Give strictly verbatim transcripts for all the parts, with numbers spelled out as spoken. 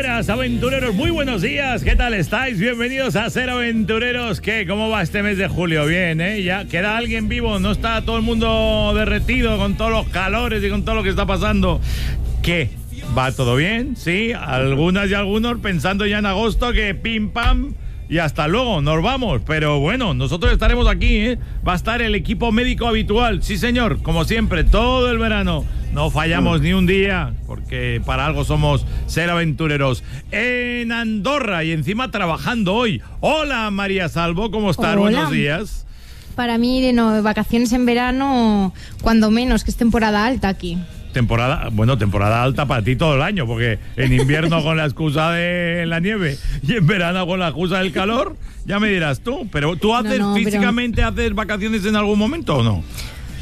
Aventureras, aventureros, muy buenos días. ¿Qué tal estáis? Bienvenidos a Ser Aventureros. ¿Qué? ¿Cómo va este mes de julio? Bien, ¿eh? ¿Ya queda alguien vivo? ¿No está todo el mundo derretido con todos los calores y con todo lo que está pasando? ¿Qué? ¿Va todo bien? Sí, algunas y algunos pensando ya en agosto que pim pam y hasta luego, nos vamos. Pero bueno, nosotros estaremos aquí, ¿eh? Va a estar el equipo médico habitual, sí señor, como siempre, todo el verano. No fallamos mm. ni un día, porque para algo somos Ser Aventureros. En Andorra y encima trabajando hoy. Hola María Salvo, ¿cómo estás? Hola. Buenos días. Para mí, no, vacaciones en verano, cuando menos, que es temporada alta aquí. Temporada, bueno, temporada alta para ti todo el año, porque en invierno con la excusa de la nieve y en verano con la excusa del calor, ya me dirás tú. Pero ¿tú haces no, no, físicamente, pero... haces vacaciones en algún momento o no?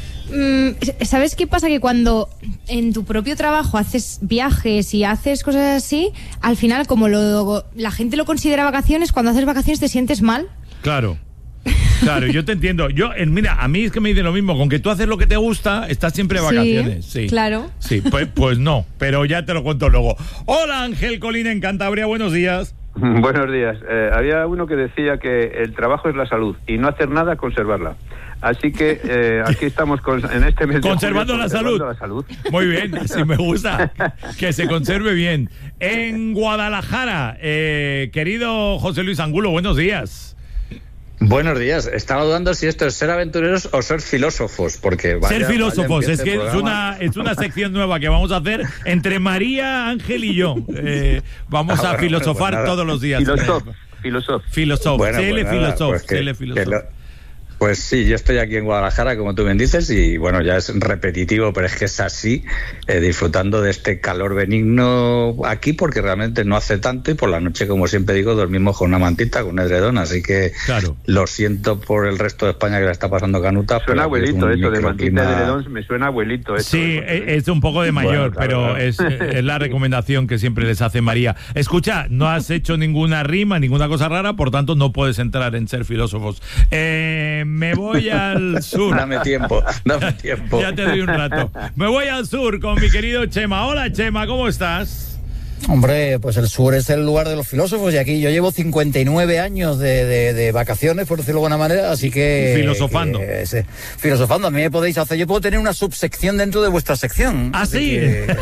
¿Sabes qué pasa? Que cuando en tu propio trabajo haces viajes y haces cosas así, al final, como lo, la gente lo considera vacaciones, cuando haces vacaciones te sientes mal. Claro. Claro, yo te entiendo. Yo, mira, a mí es que me dice lo mismo. Con que tú haces lo que te gusta, estás siempre de vacaciones. Sí, sí, claro. Sí, pues, pues no, pero ya te lo cuento luego. Hola, Ángel Colina en Cantabria, buenos días. Buenos días. Eh, había uno que decía que el trabajo es la salud y no hacer nada, conservarla. Así que eh, aquí estamos con, en este mes de conservando, julio, la, conservando salud. la salud. Muy bien, así me gusta. Que se conserve bien. En Guadalajara, eh, querido José Luis Angulo, buenos días. Buenos días. Estaba dudando si esto es ser aventureros o ser filósofos, porque vaya, ser filósofos, vaya es que es una, es una sección nueva que vamos a hacer entre María, Ángel y yo. Eh, vamos ah, a bueno, filosofar pues todos los días. Filosof, filosof. Filosof, bueno, Cele pues nada, filosof, pues que, Cele filosof. Que lo... Pues sí, yo estoy aquí en Guadalajara, como tú bien dices, y bueno, ya es repetitivo, pero es que es así, eh, disfrutando de este calor benigno aquí, porque realmente no hace tanto, y por la noche, como siempre digo, dormimos con una mantita, con un edredón, así que claro. Lo siento por el resto de España que la está pasando canuta. Suena abuelito es eso de mantita microclima... de edredón, me suena abuelito eso. Sí, eso, es un poco de mayor, bueno, claro, pero claro. Es, es la recomendación que siempre les hace María. Escucha, no has hecho ninguna rima, ninguna cosa rara, por tanto no puedes entrar en ser filósofos. Eh, me voy a al sur. Dame tiempo, dame tiempo. Ya te doy un rato. Me voy al sur con mi querido Chema. Hola, Chema, ¿cómo estás? Hombre, pues el sur es el lugar de los filósofos y aquí yo llevo cincuenta y nueve años de, de, de vacaciones, por decirlo de alguna manera, así que... Filosofando. Que, sí, filosofando, a mí me podéis hacer, yo puedo tener una subsección dentro de vuestra sección. ¿Ah, sí? Que,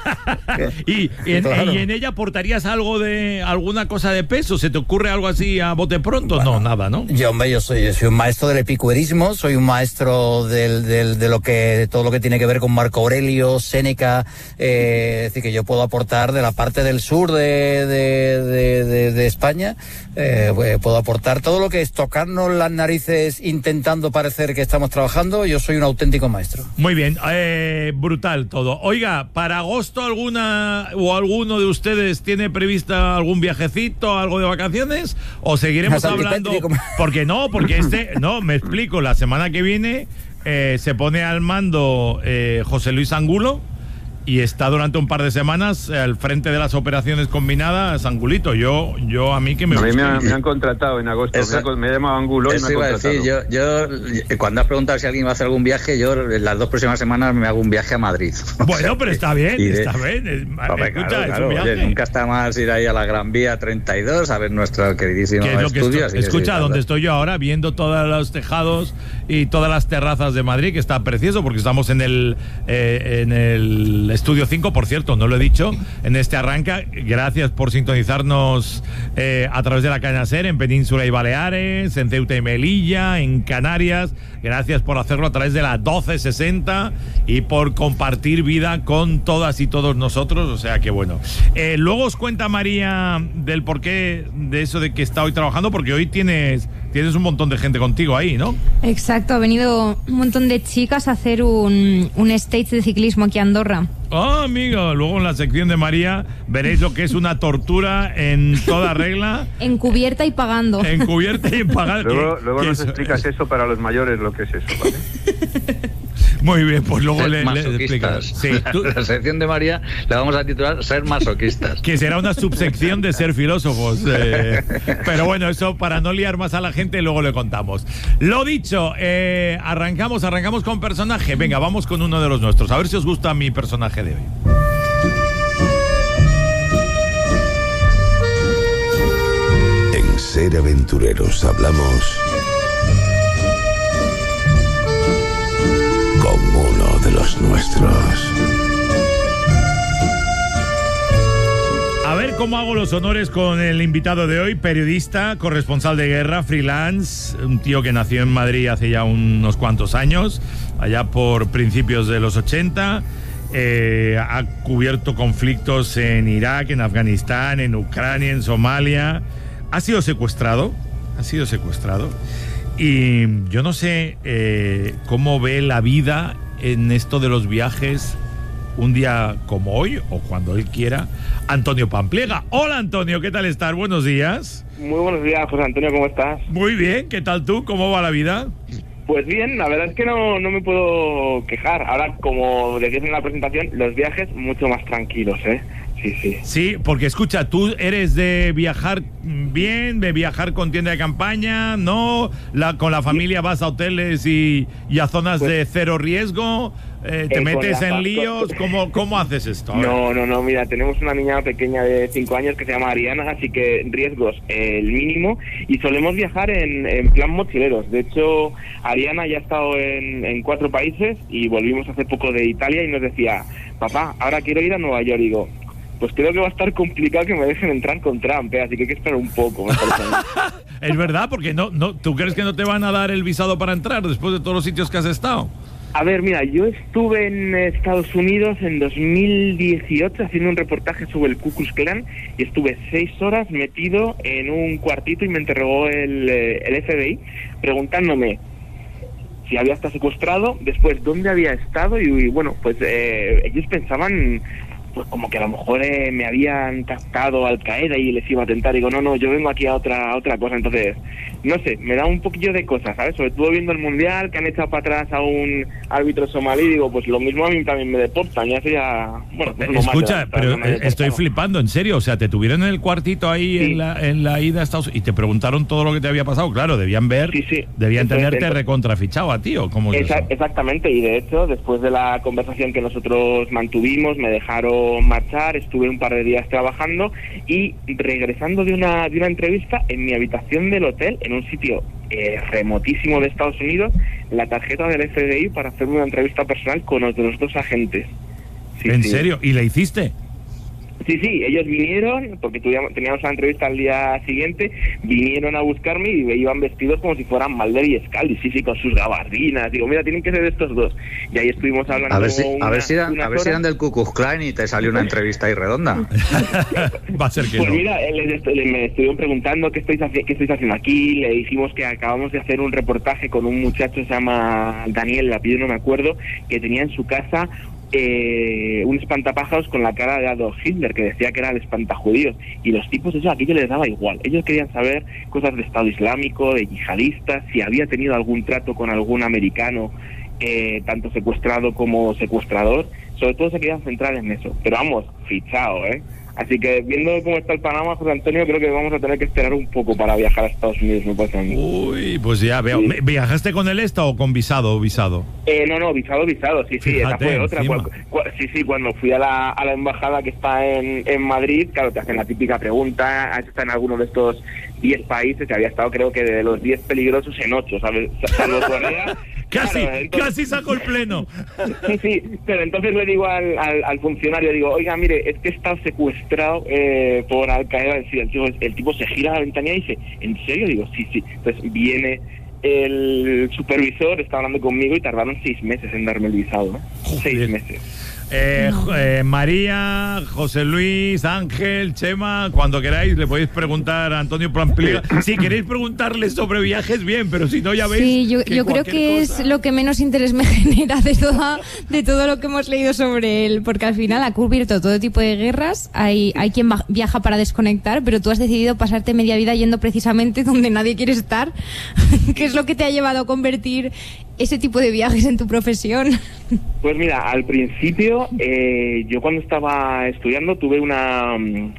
y, y, en, claro. ¿Y en ella aportarías algo de, alguna cosa de peso? ¿Se te ocurre algo así a bote pronto? Bueno, no, nada, ¿no? Yo, hombre, yo soy, yo soy un maestro del epicureísmo, soy un maestro del, del, de lo que, de todo lo que tiene que ver con Marco Aurelio, Séneca, eh, es decir, que yo puedo aportar de la parte del sur de, de, de, de, de España, eh, pues puedo aportar todo lo que es tocarnos las narices intentando parecer que estamos trabajando. Yo soy un auténtico maestro. Muy bien, eh, brutal todo. Oiga, ¿para agosto alguna o alguno de ustedes tiene prevista algún viajecito, algo de vacaciones? ¿O seguiremos hablando? Porque no, porque este, no, me explico, la semana que viene eh, se pone al mando eh, José Luis Angulo y está durante un par de semanas al frente de las operaciones combinadas, Angulito. Yo, yo a mí que me A mí me han, gusta. me han contratado en agosto, eso, me, han, me he llamado Angulo y me han iba contratado. A decir, yo, yo, cuando has preguntado si alguien va a hacer algún viaje, yo en las dos próximas semanas me hago un viaje a Madrid. Bueno, pero está bien, de, está bien. Es, hombre, escucha, claro, es claro, un viaje. Oye, nunca está más ir ahí a la Gran Vía treinta y dos a ver nuestro queridísimo ¿Qué es lo estudio. que estoy, escucha, sí, donde estoy yo ahora, viendo todos los tejados y todas las terrazas de Madrid, que está precioso, porque estamos en el, eh, en el estudio cinco, por cierto, no lo he dicho, en este arranca. Gracias por sintonizarnos eh, a través de la cadena SER en Península y Baleares, en Ceuta y Melilla, en Canarias. Gracias por hacerlo a través de la doce sesenta y por compartir vida con todas y todos nosotros. O sea que bueno. Eh, luego os cuenta María del porqué de eso de que está hoy trabajando, porque hoy tienes, tienes un montón de gente contigo ahí, ¿no? Exacto, ha venido un montón de chicas a hacer un, un stage de ciclismo aquí a Andorra. Ah, oh, amigo, luego en la sección de María veréis lo que es una tortura en toda regla. Encubierta y pagando. Encubierta y pagando. Luego, ¿Qué, luego qué nos eso? explicas eso para los mayores, lo que es eso, ¿vale? Muy bien, pues luego ser le, le explicas. Sí, tú, la sección de María la vamos a titular Ser masoquistas. Que será una subsección de ser filósofos. Eh, pero bueno, eso para no liar más a la gente, luego le contamos. Lo dicho, eh, arrancamos, arrancamos con personaje. Venga, vamos con uno de los nuestros. A ver si os gusta mi personaje de hoy. Ser Aventureros hablamos como uno de los nuestros. A ver cómo hago los honores con el invitado de hoy, periodista, corresponsal de guerra, freelance, un tío que nació en Madrid hace ya unos cuantos años, allá por principios de los ochenta. Eh, ha cubierto conflictos en Irak, en Afganistán, en Ucrania, en Somalia. Ha sido secuestrado, ha sido secuestrado. Y yo no sé eh, cómo ve la vida en esto de los viajes un día como hoy o cuando él quiera. Antonio Pampliega. Hola Antonio, ¿qué tal estás? Buenos días. Muy buenos días, José Antonio, ¿cómo estás? Muy bien, ¿qué tal tú? ¿Cómo va la vida? Pues bien, la verdad es que no, no me puedo quejar. Ahora, como decías en la presentación, los viajes mucho más tranquilos, ¿eh? Sí, sí. Sí, porque escucha, tú eres de viajar bien, de viajar con tienda de campaña, ¿no? La, con la familia vas a hoteles y, y a zonas pues, de cero riesgo, eh, te eh, metes en líos, ¿cómo, ¿cómo haces esto? No, no, no, mira, tenemos una niña pequeña de cinco años que se llama Ariana, así que riesgos eh, el mínimo, y solemos viajar en, en plan mochileros. De hecho, Ariana ya ha estado en, en cuatro países y volvimos hace poco de Italia y nos decía, papá, ahora quiero ir a Nueva York. Y digo, pues creo que va a estar complicado que me dejen entrar con Trump, ¿eh? Así que hay que esperar un poco. Me es verdad, porque no, no, ¿tú crees que no te van a dar el visado para entrar después de todos los sitios que has estado? A ver, mira, yo estuve en Estados Unidos en dos mil dieciocho haciendo un reportaje sobre el Ku Klux Klan y estuve seis horas metido en un cuartito y me interrogó el, el F B I preguntándome si había estado secuestrado, después dónde había estado y, y bueno, pues eh, ellos pensaban pues como que a lo mejor eh, me habían captado Al Qaeda y les iba a atentar. Digo, no, no, yo vengo aquí a otra a otra cosa. Entonces, no sé, me da un poquillo de cosas, ¿sabes? Sobre todo viendo el Mundial, que han echado para atrás a un árbitro somalí, digo, pues lo mismo a mí también me deportan, ya sea... Bueno, pues escucha, más, pero estoy flipando, en serio, o sea, te tuvieron en el cuartito ahí sí. en, la, en la ida a Estados Unidos y te preguntaron todo lo que te había pasado. Claro, debían ver, sí, sí. debían entonces, tenerte entonces, recontrafichado a ti, ¿o cómo es esa, eso? Exactamente, y de hecho, después de la conversación que nosotros mantuvimos, me dejaron marchar, estuve un par de días trabajando y regresando de una de una entrevista en mi habitación del hotel, en un sitio eh, remotísimo de Estados Unidos, la tarjeta del F B I para hacerme una entrevista personal con otros dos agentes. Sí, ¿En sí. serio? ¿Y la hiciste? Sí, sí, ellos vinieron, porque tuvimos, teníamos la entrevista al día siguiente, vinieron a buscarme y iban vestidos como si fueran Mulder y Scully, sí, sí, con sus gabardinas. Digo, mira, tienen que ser estos dos. Y ahí estuvimos hablando. A ver si, una, a ver si, eran, a ver si eran del Ku Klux Klan y te salió una entrevista ahí redonda. Va a ser que pues no. mira, les, les, me estuvieron preguntando qué estáis, qué estáis haciendo aquí. Le dijimos que acabamos de hacer un reportaje con un muchacho que se llama Daniel, el apellido no me acuerdo, que tenía en su casa Eh, un espantapájaros con la cara de Adolf Hitler, que decía que era el espantajudíos, y los tipos, eso a aquello les daba igual. Ellos querían saber cosas de Estado Islámico, de yihadistas, si había tenido algún trato con algún americano, eh, tanto secuestrado como secuestrador. Sobre todo se querían centrar en eso, pero vamos, fichado, ¿eh? Así que viendo cómo está el panorama, José Antonio, creo que vamos a tener que esperar un poco para viajar a Estados Unidos, me parece a mí. Uy, pues ya veo. Sí. ¿Viajaste con el ESTA o con visado o visado? Eh, no, no, visado, visado, sí, sí, Fíjate, esa fue otra. Cu- cu- sí, sí, cuando fui a la, a la embajada que está en, en Madrid, claro, te hacen la típica pregunta, ¿has estado en alguno de estos diez países? Que había estado, creo que de los diez peligrosos en ocho, ¿sabes? Salvo Corea. Casi, claro, entonces, casi sacó el pleno. Sí, sí, pero entonces le digo al, al, al funcionario, digo, oiga, mire, es que está secuestrado eh, por Al Qaeda. El tipo, el tipo se gira a la ventanilla y dice, ¿en serio? Digo, sí, sí. Entonces viene el supervisor, está hablando conmigo y tardaron seis meses en darme el visado, ¿no? Seis meses. Eh, eh, María, José Luis, Ángel, Chema, cuando queráis le podéis preguntar a Antonio Pampliega. Si queréis preguntarle sobre viajes, bien, pero si no, ya veis. Sí, yo, yo creo que cosa... es lo que menos interés me genera de, toda, de todo lo que hemos leído sobre él, porque al final ha cubierto todo tipo de guerras. Hay, hay quien viaja para desconectar, pero tú has decidido pasarte media vida yendo precisamente donde nadie quiere estar. ¿Qué es lo que te ha llevado a convertir ese tipo de viajes en tu profesión? Pues mira, al principio eh, yo cuando estaba estudiando tuve una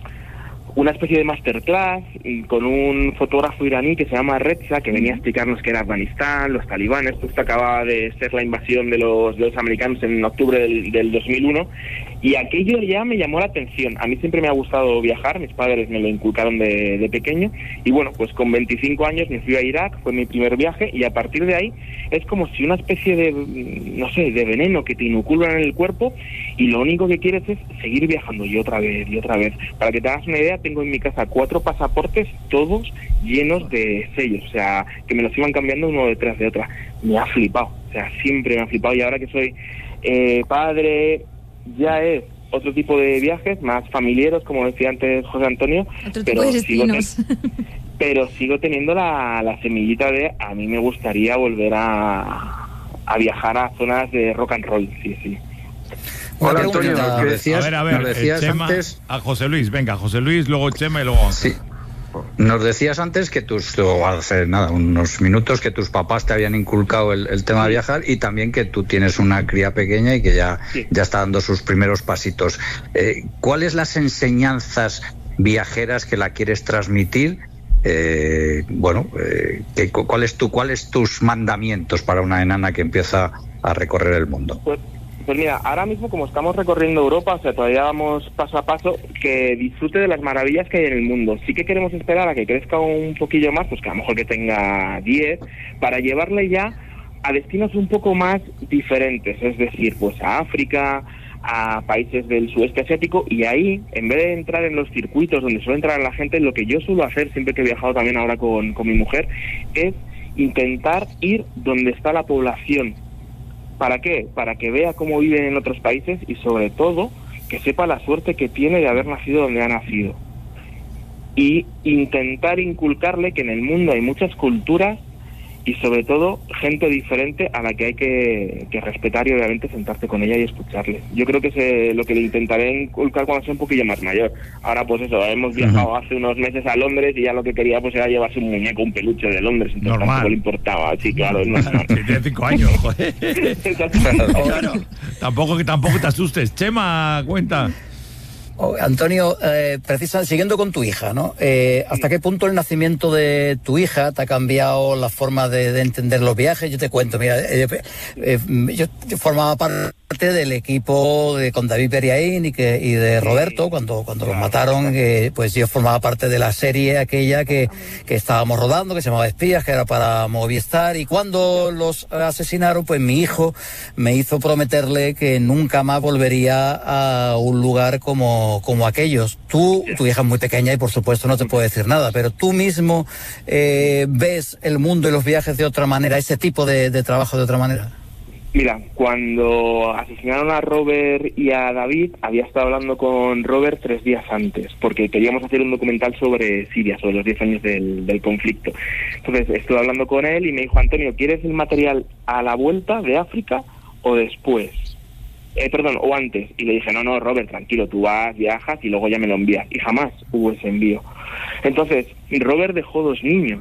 una especie de masterclass con un fotógrafo iraní que se llama Reza, que venía a explicarnos qué era Afganistán, los talibanes. Justo acababa de ser la invasión de los, de los americanos en octubre del, del dos mil uno Y aquello ya me llamó la atención. A mí siempre me ha gustado viajar, mis padres me lo inculcaron de, de pequeño, y bueno, pues con veinticinco años me fui a Irak, fue mi primer viaje, y a partir de ahí es como si una especie de, no sé, de veneno que te inoculan en el cuerpo, y lo único que quieres es seguir viajando, y otra vez, y otra vez. Para que te hagas una idea, tengo en mi casa cuatro pasaportes, todos llenos de sellos, o sea, que me los iban cambiando uno detrás de otra. Me ha flipado, o sea, siempre me ha flipado, y ahora que soy eh, padre, ya es otro tipo de viajes, más familiares, como decía antes José Antonio, otro pero tipo de sigo, ten- destinos. pero sigo teniendo la, la semillita de a mí me gustaría volver a, a viajar a zonas de rock and roll, sí, sí. Una Hola, Antonio, preguntita. nos decías, a ver, a ver, nos decías eh, Chema, antes... a José Luis, venga, José Luis, luego Chema y luego Ángel. Sí. Nos decías antes que tus, o hace nada, unos minutos, que tus papás te habían inculcado el, el tema de viajar, y también que tú tienes una cría pequeña y que ya, Sí. ya está dando sus primeros pasitos. Eh, ¿Cuáles las enseñanzas viajeras que la quieres transmitir? Eh, bueno, eh, que, ¿cuál es tu, cuáles tus mandamientos para una enana que empieza a recorrer el mundo? Pues, pues mira, ahora mismo como estamos recorriendo Europa, o sea, todavía vamos paso a paso, que disfrute de las maravillas que hay en el mundo. Sí que queremos esperar a que crezca un poquillo más, pues que a lo mejor que tenga diez, para llevarle ya a destinos un poco más diferentes, es decir, pues a África, a países del sudeste asiático, y ahí, en vez de entrar en los circuitos donde suele entrar la gente, lo que yo suelo hacer, siempre que he viajado también ahora con, con mi mujer, es intentar ir donde está la población. ¿Para qué? Para que vea cómo viven en otros países, y sobre todo que sepa la suerte que tiene de haber nacido donde ha nacido. Y intentar inculcarle que en el mundo hay muchas culturas y sobre todo gente diferente a la que hay que, que respetar, y obviamente sentarte con ella y escucharle. Yo creo que es eh, lo que le intentaré inculcar cuando sea un poquillo más mayor. Ahora pues eso, hemos viajado hace unos meses a Londres y ya lo que quería pues era llevarse un muñeco, un peluche de Londres, entonces Normal. tampoco le importaba. Sí, claro, es normal. Que tiene cinco años, joder. Exacto. Claro. Tampoco, que tampoco te asustes. Chema, cuenta. Oh, Antonio, eh, precisa, siguiendo con tu hija, ¿no? Eh, ¿Hasta qué punto el nacimiento de tu hija te ha cambiado la forma de, de entender los viajes? Yo te cuento, mira, eh, eh, yo, yo formaba parte del equipo de, con David Periaín y, que, y de Roberto, cuando, cuando los mataron, eh, pues yo formaba parte de la serie aquella que, que estábamos rodando, que se llamaba Espías, que era para Movistar, y cuando los asesinaron, pues mi hijo me hizo prometerle que nunca más volvería a un lugar como como aquellos. Tú, tu hija es muy pequeña y por supuesto no te puedo decir nada, pero tú mismo eh, ves el mundo y los viajes de otra manera, ese tipo de, de trabajo de otra manera. Mira, cuando asesinaron a Robert y a David, había estado hablando con Robert tres días antes, porque queríamos hacer un documental sobre Siria, sobre los diez años del, del conflicto. Entonces estuve hablando con él y me dijo: Antonio, ¿quieres el material a la vuelta de África o después? Eh, perdón, o antes. Y le dije: no, no, Robert, tranquilo, tú vas, viajas y luego ya me lo envías. Y jamás hubo ese envío. Entonces, Robert dejó dos niños.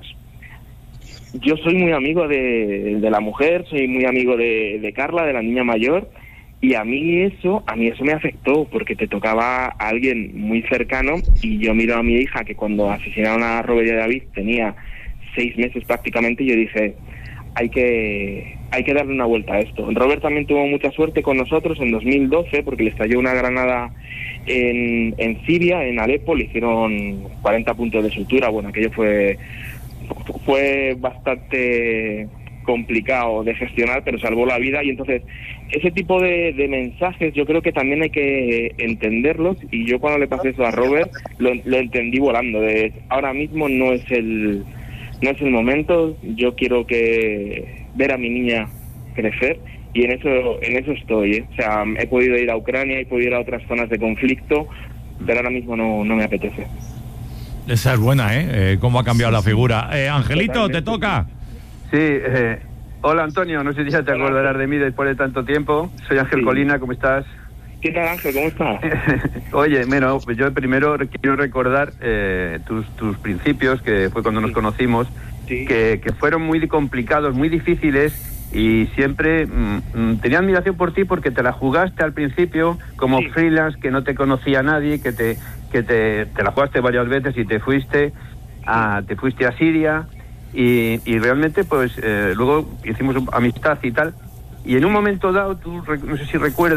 Yo soy muy amigo de, de la mujer, soy muy amigo de, de Carla, de la niña mayor, y a mí eso, a mí eso me afectó, porque te tocaba a alguien muy cercano, y yo miro a mi hija, que cuando asesinaron a Robert y a David tenía seis meses prácticamente, y yo dije: hay que hay que darle una vuelta a esto. Robert también tuvo mucha suerte con nosotros en dos mil doce, porque le estalló una granada en, en Siria, en Alepo, le hicieron cuarenta puntos de sutura. Bueno, aquello fue fue bastante complicado de gestionar, pero salvó la vida. Y entonces ese tipo de, de mensajes yo creo que también hay que entenderlos, y yo cuando le pasé eso a Robert lo, lo entendí volando. De ahora mismo no es el no es el momento, yo quiero que ver a mi niña crecer, y en eso en eso estoy, ¿eh? O sea, he podido ir a Ucrania, he podido ir a otras zonas de conflicto, pero ahora mismo no, no me apetece. Esa es buena, ¿eh? eh ¿Cómo ha cambiado la figura? Eh, Angelito, Totalmente. ¿te toca? Sí, eh, hola Antonio, no sé si ya te Hola. acordarás de mí después de tanto tiempo. Soy Ángel Sí. Colina, ¿cómo estás? ¿Qué tal, Ángel? ¿Cómo estás? Oye, bueno, pues yo primero quiero recordar eh, tus, tus principios, que fue cuando nos Sí. conocimos, Sí. que, que fueron muy complicados, muy difíciles, y siempre mm, mm, tenía admiración por ti porque te la jugaste al principio como Sí. freelance, que no te conocía nadie, que te que te, te la jugaste varias veces y te fuiste a, te fuiste a Siria, y, y realmente pues eh, luego hicimos amistad y tal, y en un momento dado, tú no sé si recuerdas,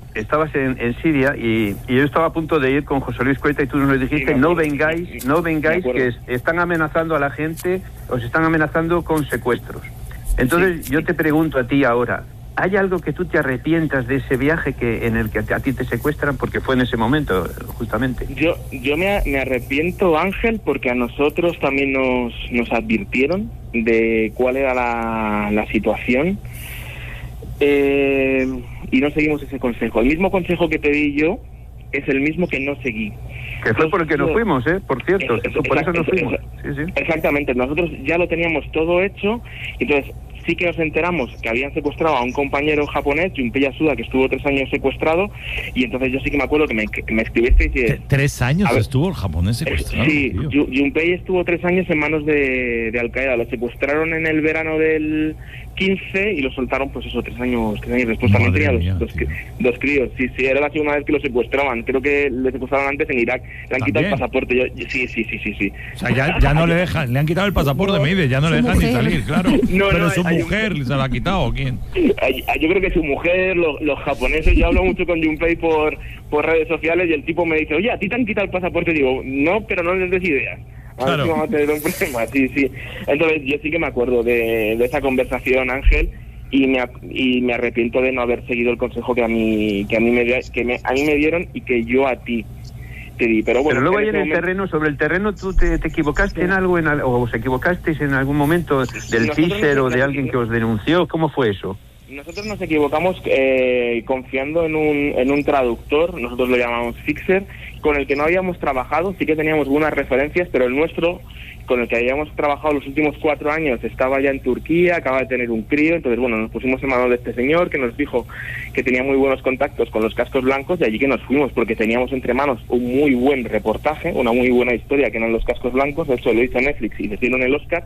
estabas en, en Siria y, y yo estaba a punto de ir con José Luis Cueta y tú nos dijiste, sí, no acuerdo, vengáis, sí, sí, no vengáis, que es, acuerdo. están amenazando a la gente, os están amenazando con secuestros. Entonces Sí, yo sí. te pregunto a ti ahora, ¿hay algo que tú te arrepientas de ese viaje que en el que a ti te secuestran? Porque fue en ese momento, justamente. Yo, yo me, me arrepiento, Ángel, porque a nosotros también nos, nos advirtieron de cuál era la, la situación eh, y no seguimos ese consejo. El mismo consejo que te di yo es el mismo que no seguí. Que fue por el que nos fuimos, ¿eh? Por cierto, Es- que fue por eso nos exacto, fuimos. Sí, sí. Exactamente, nosotros ya lo teníamos todo hecho, entonces sí que nos enteramos que habían secuestrado a un compañero japonés, Junpei Yasuda, que estuvo tres años secuestrado, y entonces yo sí que me acuerdo que me, que me escribisteis y... T- Tres años A ver, estuvo el japonés secuestrado. Sí, tío. Yu- Junpei estuvo tres años en manos de, de Al Qaeda. Lo secuestraron en el verano del quince y lo soltaron, pues eso, tres años, tres años después. También Madre tenía mía, dos, dos, tío. cri- dos críos. Sí, sí, era la segunda vez que lo secuestraban. Creo que le secuestraron antes en Irak. Le han quitado el ¿También? pasaporte. Yo, yo- sí, sí, sí, sí, sí. O sea, ya, ya no le dejan, le han quitado el pasaporte, No, me dice, ya no le su dejan ni mujer. salir, claro. No, Pero no, su hay- hay un- mujer se la ha quitado, ¿o quién? Ay, ay, Yo creo que su mujer, lo- los japoneses, yo hablo mucho con Junpei por, por redes sociales y el tipo me dice, oye, ¿a ti te han quitado el pasaporte? Y digo, no, pero no les des ideas. A ver Claro. si vamos a tener un problema, sí, sí. Entonces yo sí que me acuerdo de, de esa conversación, Ángel, y me, ap- y me arrepiento de no haber seguido el consejo que a mí que a mí me, di- que me, a mí me dieron y que yo a ti te di. Pero bueno, Pero luego en ahí en ese el momento- terreno, sobre el terreno, ¿tú te, te equivocaste en algo, en al- o os equivocasteis en algún momento del Nosotros Fisher nos- o de alguien que os denunció? ¿Cómo fue eso? Nosotros nos equivocamos eh, confiando en un, en un traductor, nosotros lo llamamos Fixer, con el que no habíamos trabajado, sí que teníamos buenas referencias, pero el nuestro, con el que habíamos trabajado los últimos cuatro años, estaba ya en Turquía, acaba de tener un crío, entonces bueno, nos pusimos en manos de este señor que nos dijo que tenía muy buenos contactos con los cascos blancos y allí que nos fuimos porque teníamos entre manos un muy buen reportaje, una muy buena historia que eran los cascos blancos, de hecho lo hizo Netflix y les dieron el Oscar.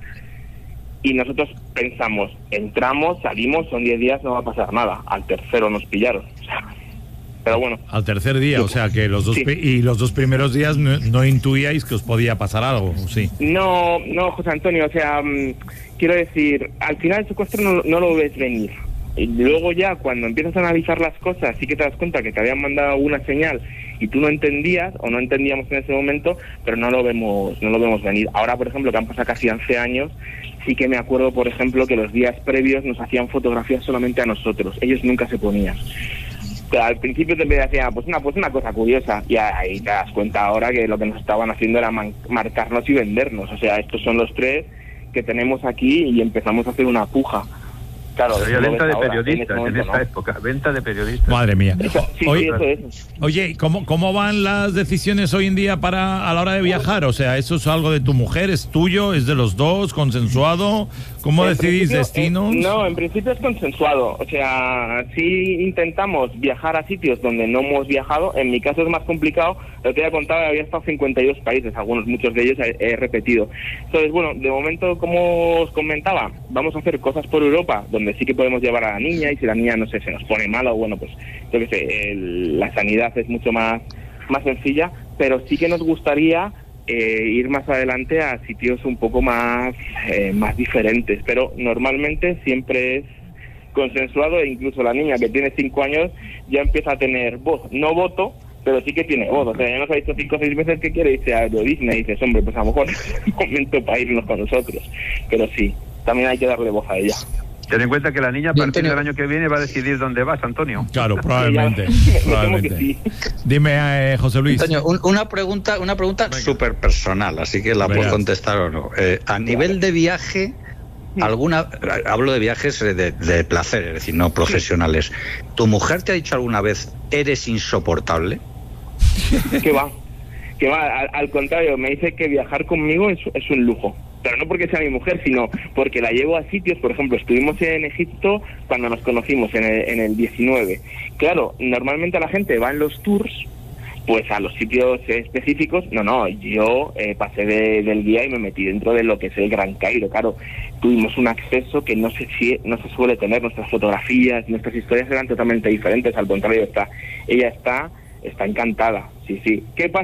Y nosotros pensamos, entramos, salimos, son diez días, no va a pasar nada. Al tercero nos pillaron. O sea, pero bueno, Al tercer día, o sea que los dos Sí. pri- y los dos primeros días no, no intuíais que os podía pasar algo, sí. no, no, José Antonio, o sea, mm, quiero decir, al final el secuestro no, no lo ves venir. Y luego ya, cuando empiezas a analizar las cosas, sí que te das cuenta que te habían mandado una señal y tú no entendías, o no entendíamos en ese momento, pero no lo vemos, no lo vemos venir. Ahora, por ejemplo, que han pasado casi once años, sí que me acuerdo, por ejemplo, que los días previos nos hacían fotografías solamente a nosotros. Ellos nunca se ponían. Pero al principio te decía, pues una, pues una cosa curiosa, y ahí te das cuenta ahora que lo que nos estaban haciendo era man- marcarnos y vendernos. O sea, estos son los tres que tenemos aquí y empezamos a hacer una puja. Claro, Había eso lo venta ves de ahora, periodistas en ese en momento esta no. época, venta de periodistas. Madre mía. Eso- sí, Oye, sí, eso es. oye, ¿cómo, ¿cómo van las decisiones hoy en día para a la hora de viajar? O sea, ¿eso es algo de tu mujer? ¿Es tuyo? ¿Es de los dos? ¿Consensuado? ¿Cómo En decidís principio, destinos? eh, no, en principio es consensuado. O sea, sí intentamos viajar a sitios donde no hemos viajado. En mi caso es más complicado. Lo que te había contado, había estado en cincuenta y dos países, algunos, muchos de ellos he, he repetido. Entonces, bueno, de momento, como os comentaba, vamos a hacer cosas por Europa, donde sí que podemos llevar a la niña, y si la niña, no sé, se nos pone mala, o bueno, pues, yo qué sé, el- la sanidad es mucho más, más sencilla, pero sí que nos gustaría eh, ir más adelante a sitios un poco más, eh, más diferentes, pero normalmente siempre es consensuado, e incluso la niña que tiene cinco años ya empieza a tener voz, no voto, pero sí que tiene voz. O sea, ya nos ha dicho cinco o seis veces que quiere irse a Disney y dices, hombre, pues a lo mejor es el momento para irnos con nosotros. Pero sí, también hay que darle voz a ella. Ten en cuenta que la niña a Bien, partir del Antonio. año que viene va a decidir dónde vas, Antonio. Claro, probablemente. Sí, ya, me temo probablemente. que sí. Dime, eh, José Luis. Antonio, un- una pregunta, una pregunta súper personal, así que la Verás. puedo contestar o no. Eh, a nivel de viaje, alguna, hablo de viajes eh, de, de placer, es decir, no profesionales. ¿Tu mujer te ha dicho alguna vez, eres insoportable? Que va, que va, al, al contrario, me dice que viajar conmigo es, es un lujo. Pero no porque sea mi mujer, sino porque la llevo a sitios. Por ejemplo, estuvimos en Egipto cuando nos conocimos, en el, en el diecinueve. Claro, normalmente la gente va en los tours, pues a los sitios específicos. No, no, yo eh, pasé de, del guía y me metí dentro de lo que es el Gran Cairo. Claro, tuvimos un acceso que no se, si- no se suele tener. Nuestras fotografías, nuestras historias eran totalmente diferentes. Al contrario, está, ella está, está encantada. Sí, sí. ¿Qué pasa?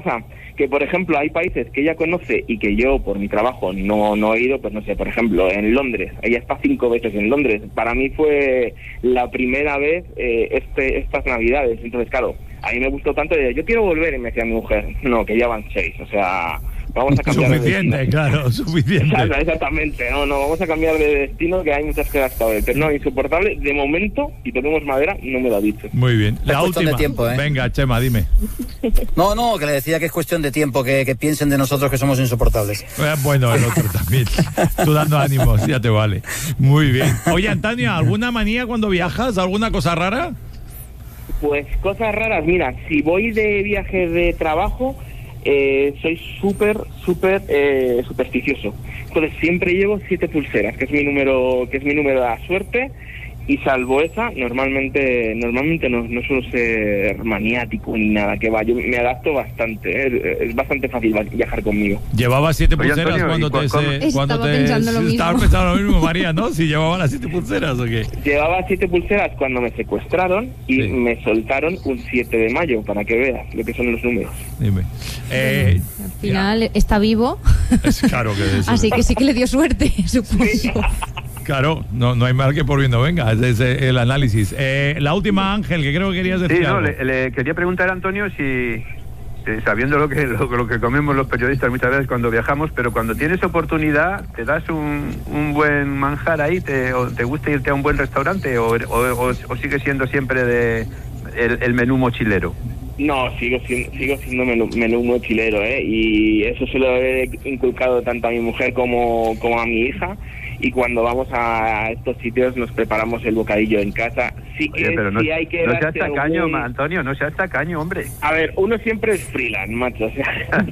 que por ejemplo hay países que ella conoce y que yo por mi trabajo no, no he ido, pues no sé, por ejemplo en Londres, ella está cinco veces en Londres, para mí fue la primera vez eh, este estas navidades, entonces claro, a mí me gustó tanto, de, yo quiero volver, y me decía mi mujer, no, que ya van seis, o sea, vamos a cambiar suficiente, de destino. claro, suficiente. Exactamente, no, no, vamos a cambiar de destino, que hay muchas cosas que ver, pero no, insoportable, de momento, y toquemos madera, no me lo ha dicho. Muy bien, la es última. De tiempo, ¿eh? Venga, Chema, dime. No, no, que le decía que es cuestión de tiempo, que, que piensen de nosotros que somos insoportables. Eh, bueno, el otro también. Tú dando ánimos, ya te vale. Muy bien. Oye, Antonio, ¿alguna manía cuando viajas? ¿Alguna cosa rara? Pues cosas raras, mira, si voy de viaje de trabajo, eh, soy súper, súper eh, supersticioso. Entonces siempre llevo siete pulseras, que es mi número, que es mi número de la suerte, y salvo esa, normalmente, normalmente no, no suelo ser maniático ni nada, que va, yo me adapto bastante, ¿eh? Es bastante fácil viajar conmigo. ¿Llevabas siete Oye, pulseras Antonio, cuando te... ¿cuándo? Se, cuando Estaba te pensando lo mismo. Estaba pensando lo mismo, María, ¿no? Si llevaba las siete pulseras o qué. Llevaba siete pulseras cuando me secuestraron y Sí. me soltaron un siete de mayo, para que veas lo que son los números. Dime. Eh, Al final está vivo, es claro que eso. así que sí que le dio suerte, supongo. Claro, no, no hay mal que por bien no venga, ese es el análisis. Eh, la última, Ángel, que creo que querías decir Sí, no, algo. le, le quería preguntar a Antonio si, eh, sabiendo lo que lo, lo que comemos los periodistas muchas veces cuando viajamos, pero cuando tienes oportunidad, ¿te das un, un buen manjar ahí? ¿Te, o te gusta irte a un buen restaurante o, o, o, o sigue siendo siempre de el, el menú mochilero? No, sigo siendo, sigo siendo menú, menú mochilero, ¿eh? Y eso se lo he inculcado tanto a mi mujer como, como a mi hija. Y cuando vamos a estos sitios nos preparamos el bocadillo en casa. Sí que Oye, pero no, sí hay que no seas darse tacaño, algún... ma- Antonio, no seas tacaño, hombre. A ver, uno siempre es freelance, macho. O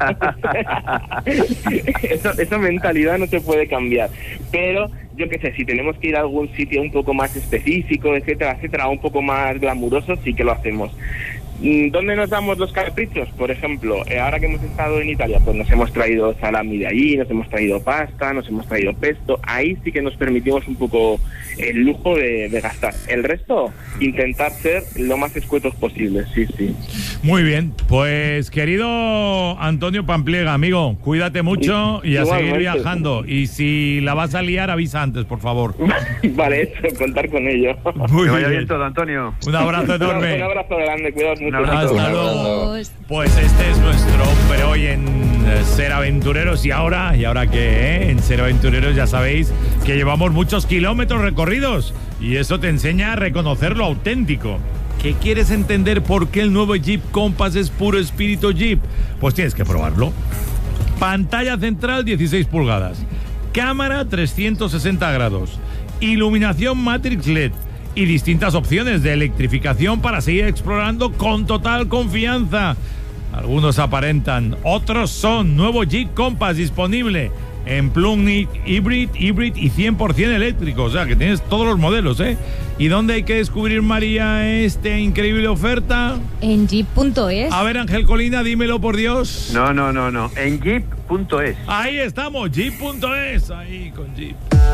sea, eso, esa mentalidad no se puede cambiar. Pero yo qué sé, si tenemos que ir a algún sitio un poco más específico, etcétera, etcétera, un poco más glamuroso, sí que lo hacemos. ¿Dónde nos damos los caprichos? Por ejemplo, eh, ahora que hemos estado en Italia, pues nos hemos traído salami de allí, nos hemos traído pasta, nos hemos traído pesto. Ahí sí que nos permitimos un poco el lujo de, de gastar. El resto, intentar ser lo más escuetos posible, sí, sí. Muy bien, pues querido Antonio Pampliega, amigo, cuídate mucho y a Igualmente. seguir viajando. Y si la vas a liar, avisa antes, por favor. Vale, eso, contar con ello. Muy Que vaya bien. bien todo, Antonio. Un abrazo enorme. Un abrazo grande, cuidaos mucho. Un abrazo. Hasta luego. Adiós. Pues este es nuestro hombre hoy en eh, Ser Aventureros. Y ahora, ¿y ahora qué? eh? En Ser Aventureros ya sabéis que llevamos muchos kilómetros recorridos y eso te enseña a reconocer lo auténtico. ¿Qué quieres entender por qué el nuevo Jeep Compass es puro espíritu Jeep? Pues tienes que probarlo. Pantalla central dieciséis pulgadas, cámara trescientos sesenta grados, iluminación Matrix L E D y distintas opciones de electrificación para seguir explorando con total confianza. Algunos aparentan, otros son. Nuevo Jeep Compass disponible en plug-in hybrid, hybrid y cien por ciento eléctrico. O sea, que tienes todos los modelos, ¿eh? ¿Y dónde hay que descubrir, María, esta increíble oferta? En jeep punto es. A ver, Ángel Colina, dímelo por Dios. No, no, no, no. En jeep punto es. Ahí estamos, jeep punto es. Ahí con Jeep.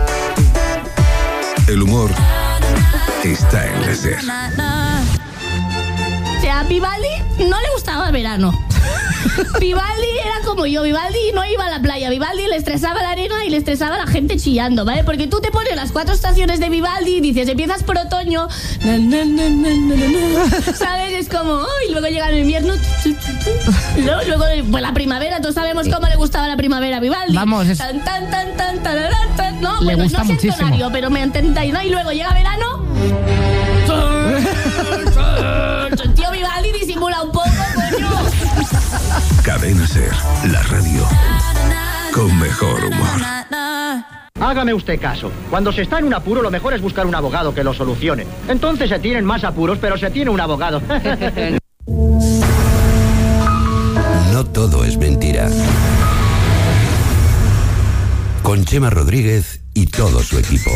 El humor está en la SER. O sea, a Vivaldi no le gustaba el verano. Vivaldi era como yo, Vivaldi no iba a la playa, Vivaldi le estresaba la arena y le estresaba la gente chillando, ¿vale? Porque tú te pones las cuatro estaciones de Vivaldi y dices, empiezas por otoño, na, na, na, na, na, na, ¿sabes? Es como, oh, y luego llega el invierno, luego, luego pues la primavera, todos sabemos cómo le gustaba la primavera a Vivaldi. Vamos, es- Tan, tan, tan, tan, tararán, tan, no, Le bueno, gusta no sé muchísimo. entonario, pero me entendáis, ¿no? Y luego llega verano. Tío, Vivaldi disimula un poco, coño. Cadena SER, la radio con mejor humor. Hágame usted caso. Cuando se está en un apuro, lo mejor es buscar un abogado que lo solucione. Entonces se tienen más apuros, pero se tiene un abogado. No todo es mentira. Con Chema Rodríguez y todo su equipo.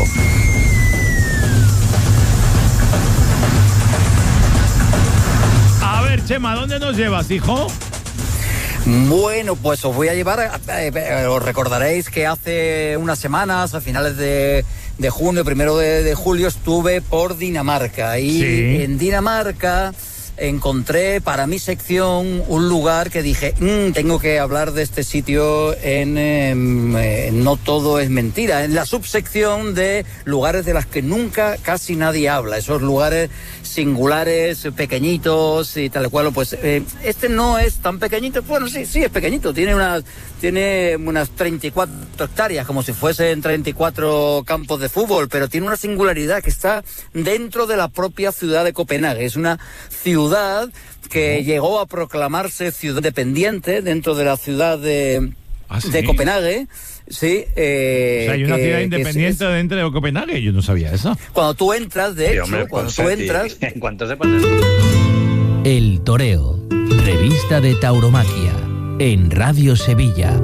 A ver, Chema, ¿dónde nos llevas, hijo? Bueno, pues os voy a llevar, eh, eh, os recordaréis que hace unas semanas, a finales de, de junio, primero de, de julio, estuve por Dinamarca. Y Sí. en Dinamarca encontré para mi sección un lugar que dije, mmm, tengo que hablar de este sitio en eh, eh, No Todo es Mentira, en la subsección de lugares de las que nunca casi nadie habla, esos lugares singulares, pequeñitos y tal cual. Pues eh, este no es tan pequeñito, bueno, sí, sí es pequeñito, tiene unas, tiene unas treinta y cuatro hectáreas, como si fuesen treinta y cuatro campos de fútbol, pero tiene una singularidad que está dentro de la propia ciudad de Copenhague. Es una ciudad que llegó a proclamarse ciudad independiente dentro de la ciudad de, ¿Ah, sí? de Copenhague. Sí, eh, o sea, hay una que, ciudad independiente es, dentro de Copenhague. Yo no sabía eso. Cuando tú entras, de sí, hecho, hombre, cuando tú entras... En cuanto se pasa... El Toreo, revista de tauromaquia, en Radio Sevilla.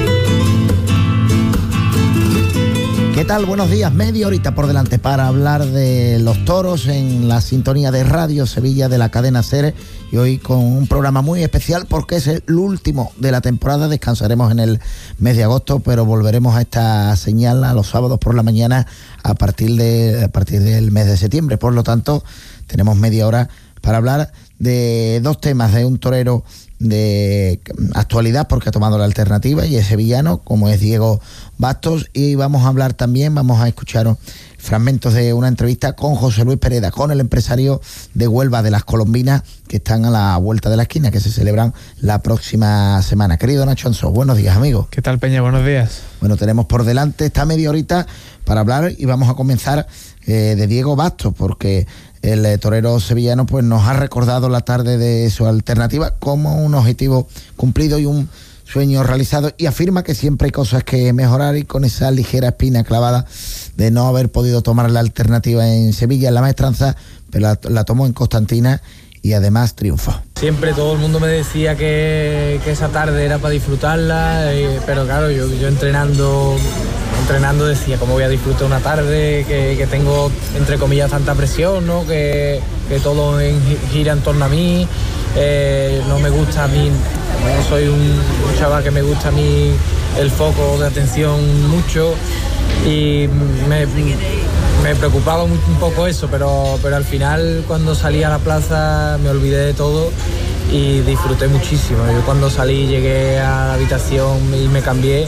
¿Qué tal? Buenos días, media horita por delante para hablar de los toros en la sintonía de Radio Sevilla de la cadena SER, y hoy con un programa muy especial porque es el último de la temporada. Descansaremos en el mes de agosto, pero volveremos a esta señal a los sábados por la mañana a partir de a partir del mes de septiembre. Por lo tanto, tenemos media hora para hablar de dos temas, de un torero de actualidad porque ha tomado la alternativa y es sevillano, como es Diego Bastos, y vamos a hablar también, vamos a escuchar fragmentos de una entrevista con José Luis Pereda, con el empresario de Huelva de las Colombinas, que están a la vuelta de la esquina, que se celebran la próxima semana. Querido Nacho Ansó, buenos días, amigo. ¿Qué tal, Peña? Buenos días. Bueno, tenemos por delante esta media horita para hablar y vamos a comenzar eh, de Diego Bastos, porque el eh, torero sevillano pues nos ha recordado la tarde de su alternativa como un objetivo cumplido y un sueño realizado, y afirma que siempre hay cosas que mejorar, y con esa ligera espina clavada de no haber podido tomar la alternativa en Sevilla, en la maestranza, pero la, la tomó en Constantina y además triunfó. Siempre todo el mundo me decía que, que esa tarde era para disfrutarla, eh, pero claro, yo, yo entrenando entrenando decía, ¿cómo voy a disfrutar una tarde que, que tengo, entre comillas, tanta presión, ¿no? que, que todo en, gira en torno a mí? Eh, no me gusta a mí, no soy un, un chaval que me gusta a mí el foco de atención mucho, y me, me preocupaba un, un poco eso, pero, pero al final cuando salí a la plaza me olvidé de todo y disfruté muchísimo. Yo cuando salí, llegué a la habitación y me cambié,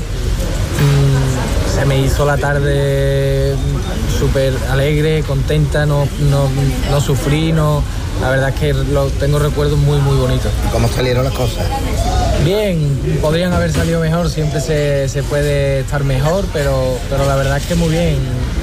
mmm, se me hizo la tarde súper alegre, contenta, no, no, no sufrí, no, la verdad es que lo, tengo recuerdos muy muy bonitos. ¿Cómo salieron las cosas? Bien, podrían haber salido mejor, siempre se, se puede estar mejor, pero, pero la verdad es que muy bien.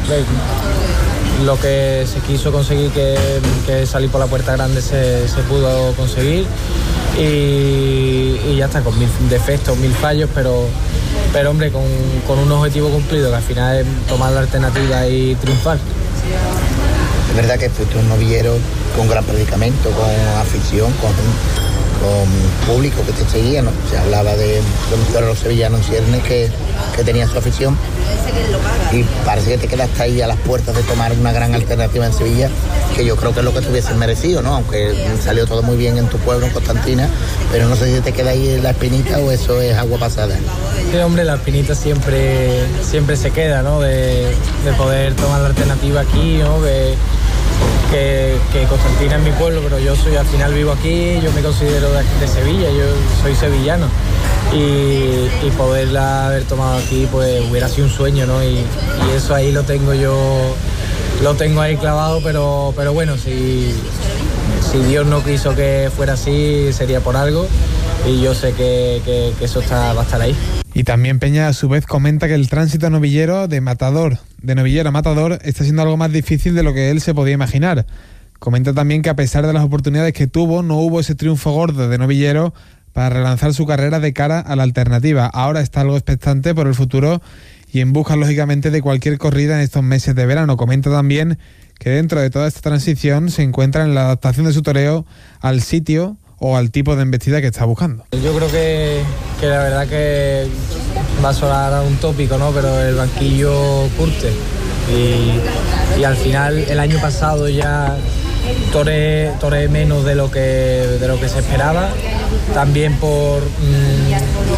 Lo que se quiso conseguir, que, que salir por la puerta grande, se, se pudo conseguir, y, y ya está, con mil defectos, mil fallos, pero, pero hombre, con, con un objetivo cumplido, que al final es tomar la alternativa y triunfar. Es verdad que fuiste un novillero con gran predicamento, con afición, con, con público que te seguía, ¿no? Se hablaba de, de los sevillanos en ciernes que, que tenían su afición, y parece que te quedaste ahí a las puertas de tomar una gran alternativa en Sevilla, que yo creo que es lo que te hubieses merecido, ¿no? Aunque salió todo muy bien en tu pueblo, en Constantina, pero no sé si te queda ahí la espinita o eso es agua pasada. Sí, hombre, la espinita siempre, siempre se queda, ¿no? De, de poder tomar la alternativa aquí, ¿no? De, Que, que Constantina es mi pueblo, pero yo soy, al final vivo aquí, yo me considero de, de Sevilla, yo soy sevillano, y, y poderla haber tomado aquí pues hubiera sido un sueño, ¿no? Y, y eso ahí lo tengo yo, lo tengo ahí clavado, pero, pero bueno, si, si Dios no quiso que fuera así, sería por algo, y yo sé que, que, que eso está, va a estar ahí. Y también Peña a su vez comenta que el tránsito novillero de matador, de novillero a matador, está siendo algo más difícil de lo que él se podía imaginar. Comenta también que a pesar de las oportunidades que tuvo, no hubo ese triunfo gordo de novillero para relanzar su carrera de cara a la alternativa. Ahora está algo expectante por el futuro y en busca, lógicamente, de cualquier corrida en estos meses de verano. Comenta también que dentro de toda esta transición se encuentra en la adaptación de su toreo al sitio o al tipo de embestida que está buscando. Yo creo que, que la verdad que va a sonar un tópico, ¿no? Pero el banquillo curte. Y, y al final, el año pasado ya toré, toré menos de lo que de lo que se esperaba. También por mmm,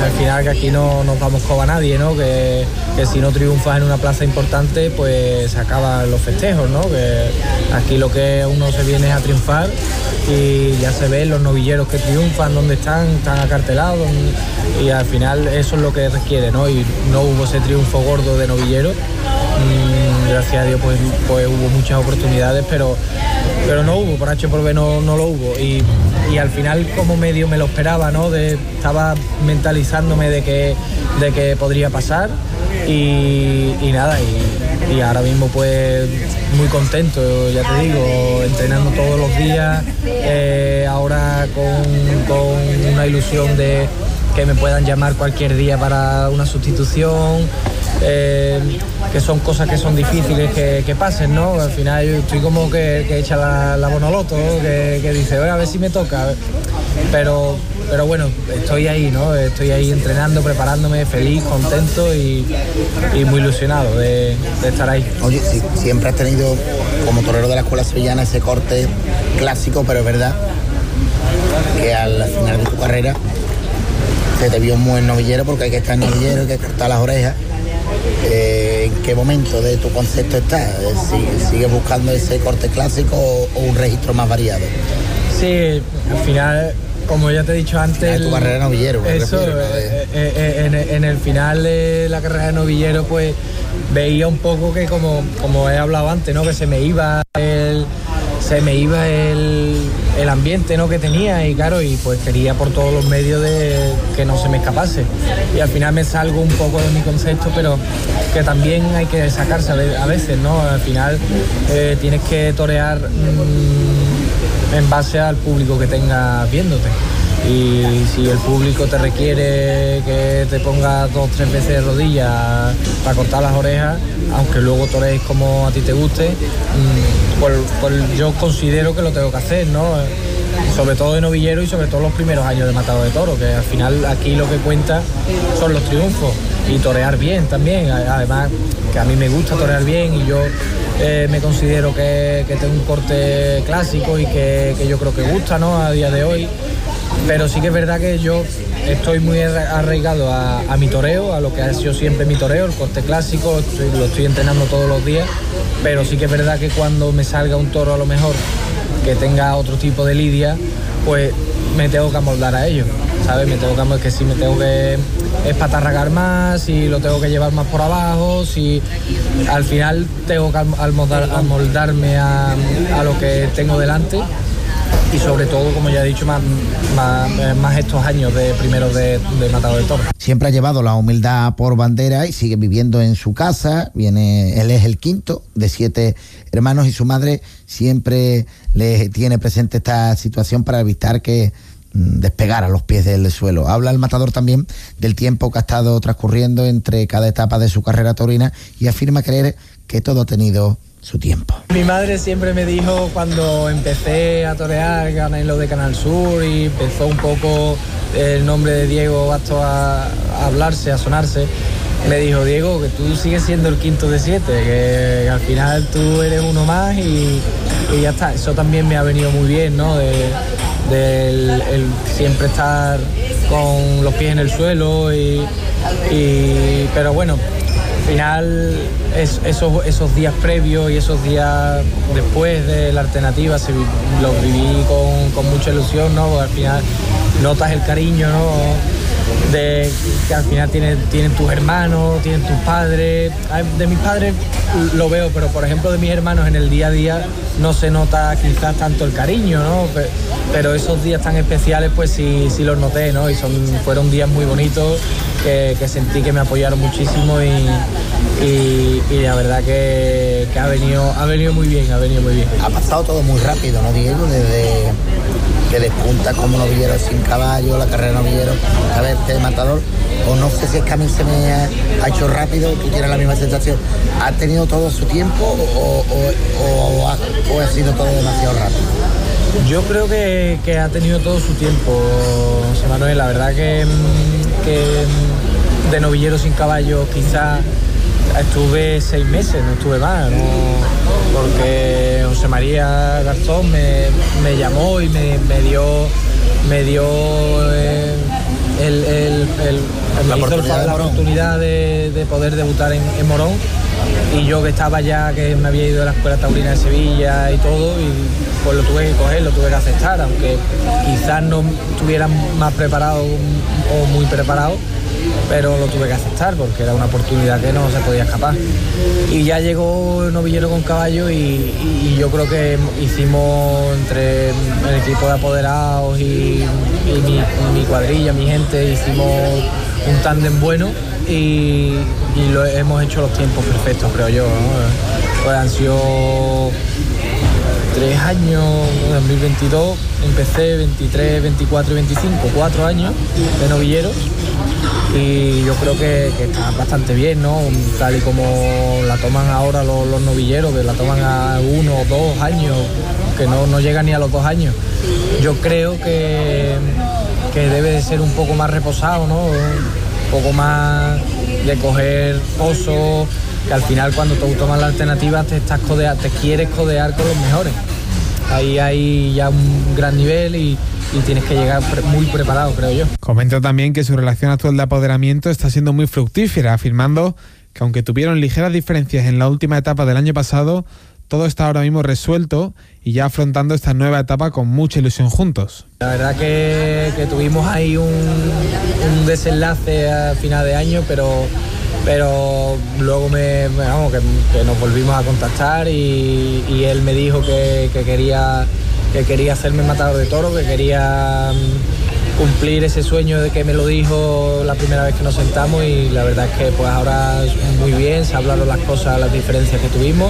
al final que aquí no nos damos coba a nadie, ¿no? Que, que si no triunfas en una plaza importante, pues se acaban los festejos, ¿no? Que aquí lo que uno se viene es a triunfar y ya se ven los novilleros que triunfan, dónde están, están acartelados y al final eso es lo que requiere, ¿no? Y no hubo ese triunfo gordo de novillero. Mm, gracias a Dios pues, pues hubo muchas oportunidades, pero, pero no hubo, por H por B no, no lo hubo y, y al final como medio me lo esperaba, ¿no? De, estaba mentalizándome de que, de que podría pasar y, y nada, y, y ahora mismo pues muy contento, ya te digo, entrenando todos los días, eh, ahora con, con una ilusión de que me puedan llamar cualquier día para una sustitución. Eh, que son cosas que son difíciles que, que pasen, ¿no? Al final yo estoy como que, que echa la, la bonoloto, ¿no? que, que dice, a ver si me toca, pero, pero bueno, estoy ahí, ¿no? Estoy ahí entrenando, preparándome, feliz, contento y, y muy ilusionado de, de estar ahí. Oye, si, siempre has tenido como torero de la escuela sevillana ese corte clásico, pero es verdad que al final de tu carrera se te vio muy en novillero porque hay que estar en novillero, hay que cortar las orejas. Eh, ¿En qué momento de tu concepto estás? ¿Sigues sigue buscando ese corte clásico o, o un registro más variado? Sí, al final, como ya te he dicho antes... Tu carrera de novillero. Eso, refiero, ¿no? eh, eh, en, en el final de la carrera de novillero, pues veía un poco que, como, como he hablado antes, ¿no? Que se me iba el... se me iba el, el ambiente, ¿no? que tenía y claro, y pues quería por todos los medios de que no se me escapase y al final me salgo un poco de mi concepto, pero que también hay que sacarse a veces, ¿no? Al final eh, tienes que torear mmm, en base al público que tengas viéndote. Y si el público te requiere que te pongas dos o tres veces de rodillas para cortar las orejas, aunque luego torees como a ti te guste, pues, pues yo considero que lo tengo que hacer, ¿no? Sobre todo de novillero y sobre todo los primeros años de matado de toro, que al final aquí lo que cuenta son los triunfos y torear bien también. Además que a mí me gusta torear bien y yo eh, me considero que, que tengo un corte clásico y que, que yo creo que gusta, ¿no? A día de hoy. Pero sí que es verdad que yo estoy muy arraigado a, a mi toreo, a lo que ha sido siempre mi toreo, el corte clásico, estoy, lo estoy entrenando todos los días, pero sí que es verdad que cuando me salga un toro a lo mejor que tenga otro tipo de lidia, pues me tengo que amoldar a ello, ¿sabes? Me tengo que, que si me tengo que espatarragar más, si lo tengo que llevar más por abajo, si al final tengo que amoldar, amoldarme a, a lo que tengo delante. Y sobre todo, como ya he dicho, más, más, más estos años de primeros de, de matado de toro. Siempre ha llevado la humildad por bandera y sigue viviendo en su casa. Viene, él es el quinto de siete hermanos y su madre siempre le tiene presente esta situación para evitar que mm, despegara los pies del suelo. Habla el matador también del tiempo que ha estado transcurriendo entre cada etapa de su carrera taurina y afirma creer que todo ha tenido su tiempo. Mi madre siempre me dijo cuando empecé a torear, gané lo de Canal Sur y empezó un poco el nombre de Diego Bastos a, a hablarse, a sonarse, me dijo, Diego, que tú sigues siendo el quinto de siete, que al final tú eres uno más y, y ya está. Eso también me ha venido muy bien, ¿no? De, de el, el siempre estar con los pies en el suelo y, y pero bueno, al final es, esos, esos días previos y esos días después de la alternativa se, los viví con, con mucha ilusión, ¿no? Porque al final notas el cariño, ¿no? De que al final tienen, tienen tus hermanos, tienen tus padres. De mis padres lo veo, pero por ejemplo de mis hermanos en el día a día no se nota quizás tanto el cariño, ¿no? Pero esos días tan especiales pues sí, sí los noté, ¿no? Y son, fueron días muy bonitos que, que sentí que me apoyaron muchísimo y, y, y la verdad que, que ha venido, ha venido muy bien, ha venido muy bien. Ha pasado todo muy rápido, ¿no, Diego? Desde que despunta como novillero sin caballo, la carrera de novillero, a ver, de matador, o no sé si es que a mí se me ha, ha hecho rápido, tú tienes la misma sensación. ¿Ha tenido todo su tiempo o, o, o, ha, o ha sido todo demasiado rápido? Yo creo que, que ha tenido todo su tiempo, José Manuel. La verdad que, que de novillero sin caballo quizás estuve seis meses, no estuve más, ¿no? Porque José María Garzón me, me llamó y me, me dio, me dio eh, él, él, él, él La me hizo el- oportunidad de la Morón. oportunidad de, de poder debutar en, en Morón, y yo que estaba ya, que me había ido de la Escuela Taurina de Sevilla y todo, y pues lo tuve que coger, lo tuve que aceptar, aunque quizás no estuviera más preparado o muy preparado, pero lo tuve que aceptar porque era una oportunidad que no se podía escapar. Y ya llegó Novillero con Caballo y, y- y yo creo que hicimos entre el equipo de apoderados y, y mi, mi cuadrilla, mi gente, hicimos un tándem bueno y, y lo hemos hecho los tiempos perfectos, creo yo, ¿no? Pues han sido tres años, dos mil veintidós, empecé veintitrés, veinticuatro y veinticinco, cuatro años de novilleros, y yo creo que, que está bastante bien, ¿no? Tal y como la toman ahora los, los novilleros, que la toman a uno o dos años, que no, no llega ni a los dos años. Yo creo que, que debe de ser un poco más reposado, ¿no? Un poco más de coger pozo, que al final cuando tú tomas la alternativa te estás codea- te quieres codear con los mejores. Ahí hay ya un gran nivel y, y tienes que llegar pre- muy preparado, creo yo. Comenta también que su relación actual de apoderamiento está siendo muy fructífera, afirmando que aunque tuvieron ligeras diferencias en la última etapa del año pasado, todo está ahora mismo resuelto y ya afrontando esta nueva etapa con mucha ilusión juntos. La verdad que, que tuvimos ahí un, un desenlace a final de año, pero, pero luego me, me- vamos, que, que nos volvimos a contactar y, y él me dijo que, que quería que quería hacerme matador de toro, que quería mm, cumplir ese sueño de que me lo dijo la primera vez que nos sentamos, y la verdad es que pues ahora muy bien, se hablaron las cosas, las diferencias que tuvimos,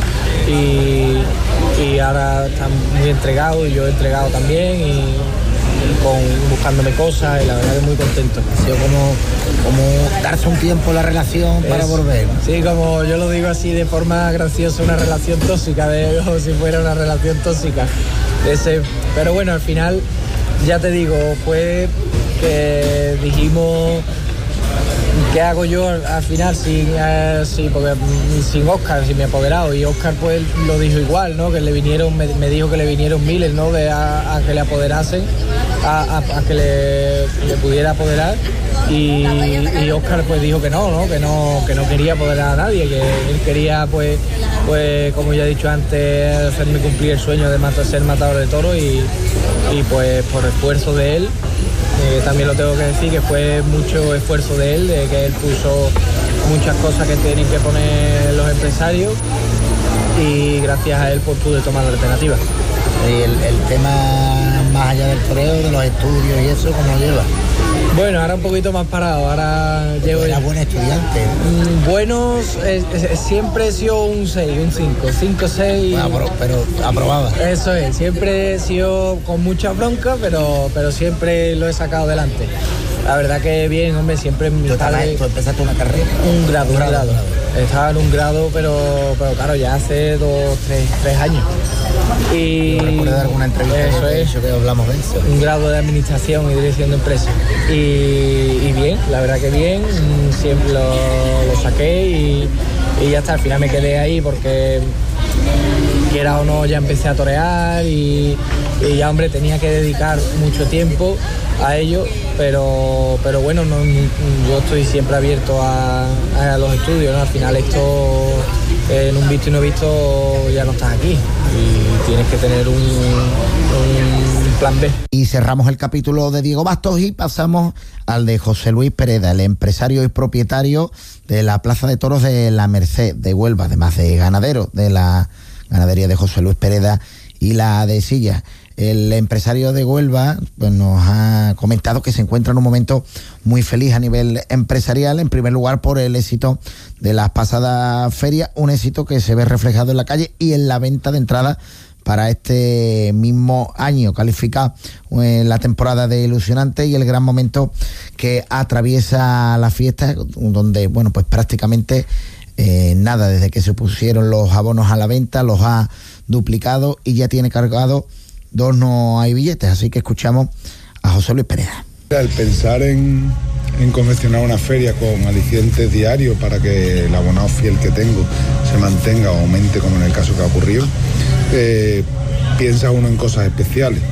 y, y ahora están muy entregados y yo he entregado también, y con, buscándome cosas, y la verdad que muy contento. Ha sido como, como darse un tiempo la relación para Es- volver. Sí, como yo lo digo así de forma graciosa, una relación tóxica, de, como si fuera una relación tóxica. Ese, pero bueno, al final, ya te digo, fue que dijimos, ¿qué hago yo al, al final sin, eh, sí, porque, mm, sin Óscar, sin mi apoderado? Y Óscar pues lo dijo igual, ¿no? Que le vinieron, me, me dijo que le vinieron miles, ¿no? De a, a que le apoderasen, a, a- a que le, le pudiera apoderar. Y, y Óscar pues dijo que no, ¿no? Que no, que no quería apoderar a nadie, que él quería pues, pues como ya he dicho antes, hacerme cumplir el sueño de matar- ser matador de toros, y, y pues por esfuerzo de él. Eh, también lo tengo que decir que fue mucho esfuerzo de él, de que él puso muchas cosas que tienen que poner los empresarios, y gracias a él pues pude tomar la alternativa. Y el, el tema más allá del toreo, de los estudios y eso, ¿cómo lleva? Bueno, ahora un poquito más parado, ahora llevo... Era buen estudiante. Mm, Buenos, eh, eh, siempre he sido un seis, un cinco, cinco, seis... Bueno, pero, pero aprobaba. Eso es, siempre he sido con mucha bronca, pero, pero siempre lo he sacado adelante. La verdad que bien, hombre, siempre en mi ¿Tú, padre... estabas- tú empezaste una carrera? Un grado, un grado, grado. grado. Estaba en un grado, pero, pero claro, ya hace dos, tres, tres años. Y Yo recuerdo de alguna entrevista eso que he es, hecho que hablamos de eso. un grado de administración y dirección de empresa. Y, y bien, la verdad que bien, mm, siempre lo, lo saqué y, y ya está, al final me quedé ahí porque quiera o no ya empecé a torear y, y ya, hombre, tenía que dedicar mucho tiempo a ello, pero, pero bueno, no, yo estoy siempre abierto a, a los estudios, ¿no? Al final esto, en un visto y no visto, ya no estás aquí y tienes que tener un, un plan B. Y cerramos el capítulo de Diego Bastos y pasamos al de José Luis Pereda, el empresario y propietario de la Plaza de Toros de La Merced de Huelva, además de ganadero de la ganadería de José Luis Pereda y la de Silla. El empresario de Huelva pues, nos ha comentado que se encuentra en un momento muy feliz a nivel empresarial, en primer lugar por el éxito de las pasadas ferias, un éxito que se ve reflejado en la calle y en la venta de entradas para este mismo año. Califica eh, la temporada de ilusionante y el gran momento que atraviesa la fiesta, donde, bueno, pues prácticamente eh, nada, desde que se pusieron los abonos a la venta, los ha duplicado y ya tiene cargado dos no hay billetes, así que escuchamos a José Luis Pereda. El pensar en, en confeccionar una feria con alicientes diarios para que el abonado fiel que tengo se mantenga o aumente, como en el caso que ha ocurrido, eh, piensa uno en cosas especiales.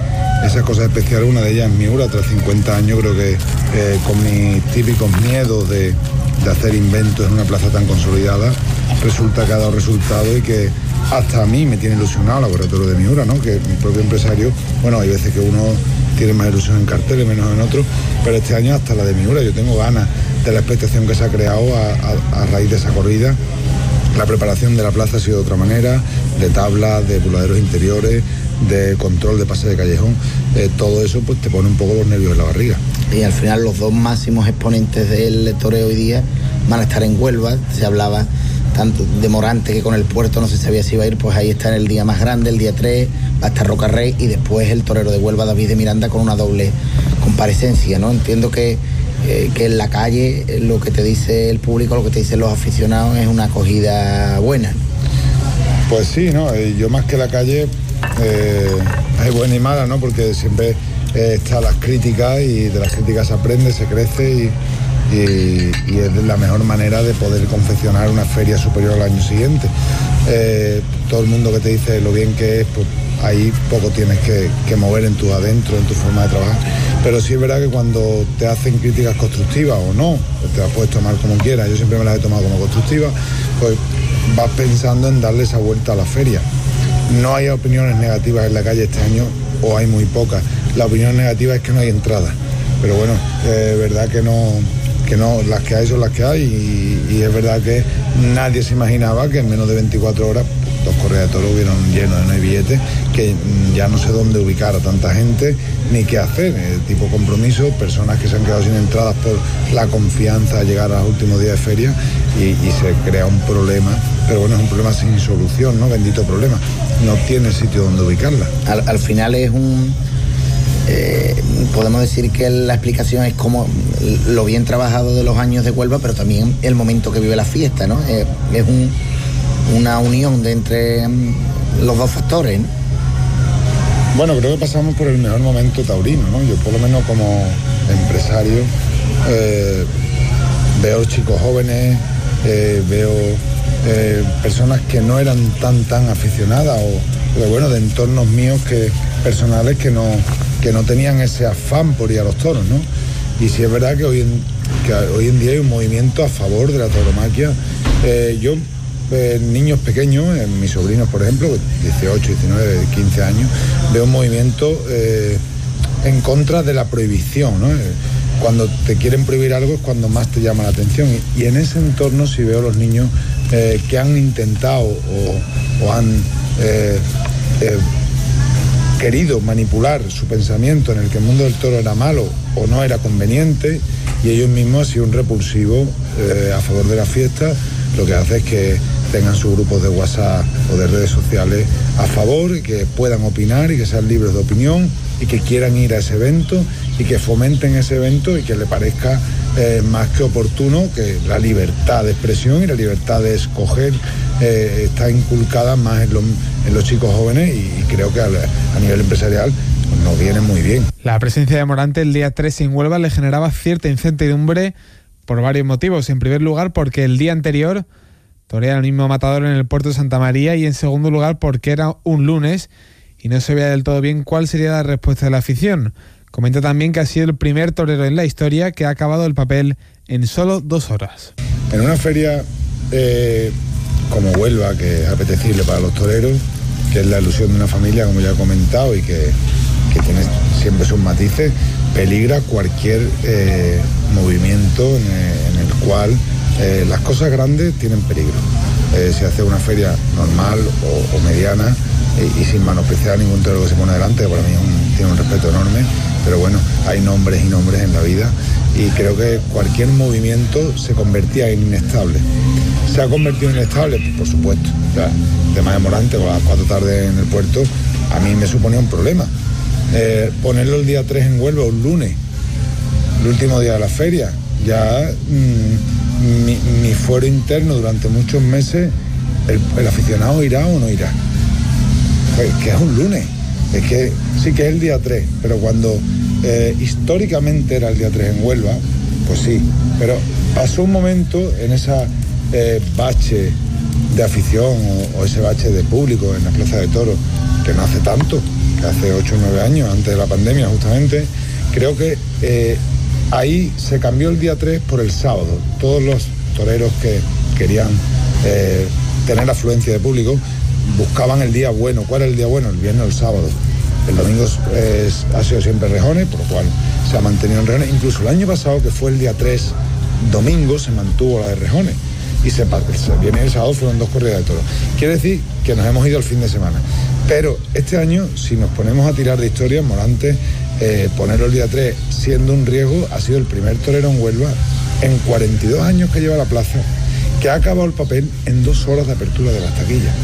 esas cosas especiales, una de ellas es Miura. Tras cincuenta años creo que eh, con mis típicos miedos de, de hacer inventos en una plaza tan consolidada, resulta que ha dado resultado y que hasta a mí me tiene ilusionado el laboratorio de Miura, ¿no? Que mi propio empresario, bueno, hay veces que uno tiene más ilusión en carteles, menos en otros, pero este año hasta la de Miura. Yo tengo ganas de la expectación que se ha creado a, a, a raíz de esa corrida. La preparación de la plaza ha sido de otra manera, de tablas, de burladeros interiores, de control de pase de callejón. Eh, todo eso pues te pone un poco los nervios en la barriga. Y al final los dos máximos exponentes del toreo hoy día van a estar en Huelva. Se hablaba tanto de Morante, que con el puerto no se sabía si iba a ir, pues ahí está en el día más grande, el día tres, va a estar Rocarrey, y después el torero de Huelva, David de Miranda, con una doble comparecencia, ¿no? Entiendo que, eh, que en la calle eh, lo que te dice el público, lo que te dicen los aficionados es una acogida buena. Pues sí, ¿no? Eh, yo más que la calle, eh, hay buena y mala, ¿no? Porque siempre eh, están las críticas, y de las críticas se aprende, se crece, y Y, y es la mejor manera de poder confeccionar una feria superior al año siguiente. Eh, todo el mundo que te dice lo bien que es, pues ahí poco tienes que, que mover en tu adentro, en tu forma de trabajar. Pero sí es verdad que cuando te hacen críticas constructivas o no, pues te las puedes tomar como quieras, yo siempre me las he tomado como constructivas, pues vas pensando en darle esa vuelta a la feria. No hay opiniones negativas en la calle este año, o hay muy pocas. La opinión negativa es que no hay entrada. Pero bueno, es verdad que no... que no, las que hay son las que hay, y, y es verdad que nadie se imaginaba que en menos de veinticuatro horas dos correas de toros hubieran llenos de no hay billetes, que ya no sé dónde ubicar a tanta gente ni qué hacer, eh, tipo compromiso, personas que se han quedado sin entradas por la confianza a llegar a los últimos días de feria, y, y se crea un problema, pero bueno, es un problema sin solución, ¿no? Bendito problema, no tiene sitio donde ubicarla. Al, al final es un... Eh, podemos decir que la explicación es como lo bien trabajado de los años de Huelva, pero también el momento que vive la fiesta, ¿no? Eh, es un, una unión de entre los dos factores, ¿no? Bueno, creo que pasamos por el mejor momento taurino, ¿no? Yo por lo menos como empresario eh, veo chicos jóvenes, eh, veo eh, personas que no eran tan tan aficionadas, o, o bueno, de entornos míos que personales que no que no tenían ese afán por ir a los toros, ¿no? Y sí es verdad que hoy en, que hoy en día hay un movimiento a favor de la tauromaquia. Eh, yo, eh, niños pequeños, eh, mis sobrinos, por ejemplo, dieciocho, diecinueve, quince años, veo un movimiento eh, en contra de la prohibición, ¿no? Eh, cuando te quieren prohibir algo es cuando más te llama la atención. Y, y en ese entorno sí veo a los niños eh, que han intentado o, o han... Eh, eh, querido manipular su pensamiento en el que el mundo del toro era malo o no era conveniente, y ellos mismos han sido un repulsivo eh, a favor de la fiesta. Lo que hace es que tengan sus grupos de WhatsApp o de redes sociales a favor, y que puedan opinar y que sean libres de opinión, y que quieran ir a ese evento y que fomenten ese evento, y que le parezca eh, más que oportuno que la libertad de expresión y la libertad de escoger eh, está inculcada más en los, en los chicos jóvenes, y, y creo que a, a nivel empresarial pues, nos viene muy bien. La presencia de Morante el día tres en Huelva le generaba cierta incertidumbre por varios motivos. En primer lugar, porque el día anterior toreaba el mismo matador en el puerto de Santa María, y en segundo lugar porque era un lunes y no se veía del todo bien cuál sería la respuesta de la afición. Comenta también que ha sido el primer torero en la historia que ha acabado el papel en solo dos horas. En una feria eh, como Huelva, que es apetecible para los toreros, que es la ilusión de una familia, como ya he comentado, y que, que tiene siempre sus matices, peligra cualquier eh, movimiento en, en el cual eh, las cosas grandes tienen peligro. Eh, se hace una feria normal o, o mediana, y, y sin menospreciar ningún torero que se pone delante, que para mí es un, tiene un respeto enorme, pero bueno, hay nombres y nombres en la vida, y creo que cualquier movimiento se convertía en inestable. ¿Se ha convertido en inestable? Por supuesto. O sea, el tema de Morante con las cuatro tardes en el puerto, a mí me suponía un problema. Eh, ponerlo el día tres en Huelva, un lunes, el último día de la feria, ya mmm, mi, mi fuero interno durante muchos meses, el, el aficionado irá o no irá. Pues que es un lunes, es que sí que es el día tres, pero cuando eh, históricamente era el día tres en Huelva, pues sí, pero pasó un momento en esa eh, bache de afición o, o ese bache de público en la Plaza de Toros, que no hace tanto, que hace ocho o nueve años, antes de la pandemia justamente, creo que eh, ahí se cambió el día tres por el sábado. Todos los toreros que querían eh, tener afluencia de público buscaban el día bueno. ¿Cuál es el día bueno? El viernes o el sábado. El domingo es, ha sido siempre Rejones, por lo cual se ha mantenido en Rejones. Incluso el año pasado, que fue el día tres, domingo, se mantuvo la de Rejones. Y se, se viene el sábado, fueron dos corridas de toros. Quiere decir que nos hemos ido el fin de semana. Pero este año, si nos ponemos a tirar de historia, Morante, eh, ponerlo el día tres siendo un riesgo, ha sido el primer torero en Huelva en cuarenta y dos años que lleva la plaza, que ha acabado el papel en dos horas de apertura de las taquillas.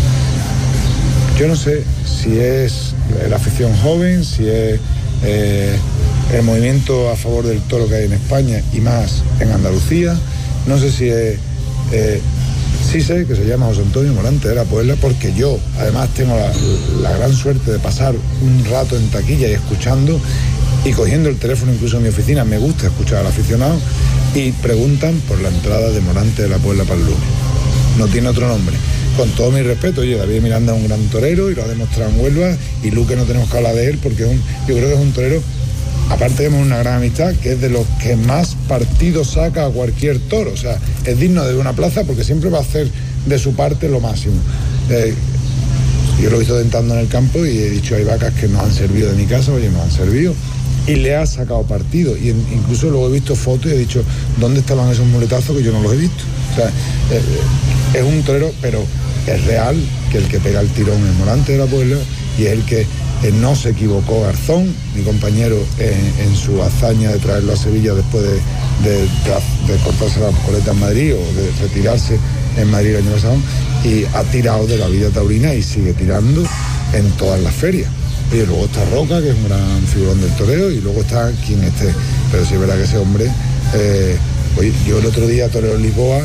Yo no sé si es la afición joven, si es eh, el movimiento a favor del toro que hay en España y más en Andalucía. No sé si es... Eh, sí sé que se llama José Antonio Morante de la Puebla, porque yo además tengo la, la gran suerte de pasar un rato en taquilla y escuchando y cogiendo el teléfono incluso en mi oficina. Me gusta escuchar al aficionado y preguntan por la entrada de Morante de la Puebla para el lunes. No tiene otro nombre. Con todo mi respeto, oye, David Miranda es un gran torero y lo ha demostrado en Huelva, y Luque no tenemos que hablar de él porque es un, yo creo que es un torero, aparte tenemos una gran amistad, que es de los que más partido saca a cualquier toro. O sea, es digno de una plaza porque siempre va a hacer de su parte lo máximo. Eh, yo lo he visto tentando en el campo y he dicho, hay vacas que nos han servido de mi casa, oye, nos han servido. Y le ha sacado partido. Y en, incluso luego he visto fotos y he dicho, ¿dónde estaban esos muletazos que yo no los he visto? O sea, eh, es un torero, pero es real que el que pega el tirón es Morante de la Puebla, y es el que eh, no se equivocó Garzón, mi compañero, en, en su hazaña de traerlo a Sevilla después de, de, de, de cortarse la coleta en Madrid o de retirarse en Madrid el año pasado, y ha tirado de la vida taurina y sigue tirando en todas las ferias. Oye, luego está Roca, que es un gran figurón del toreo, y luego está quien esté. Pero sí es verdad que ese hombre... Eh, oye, yo el otro día toreo en Lisboa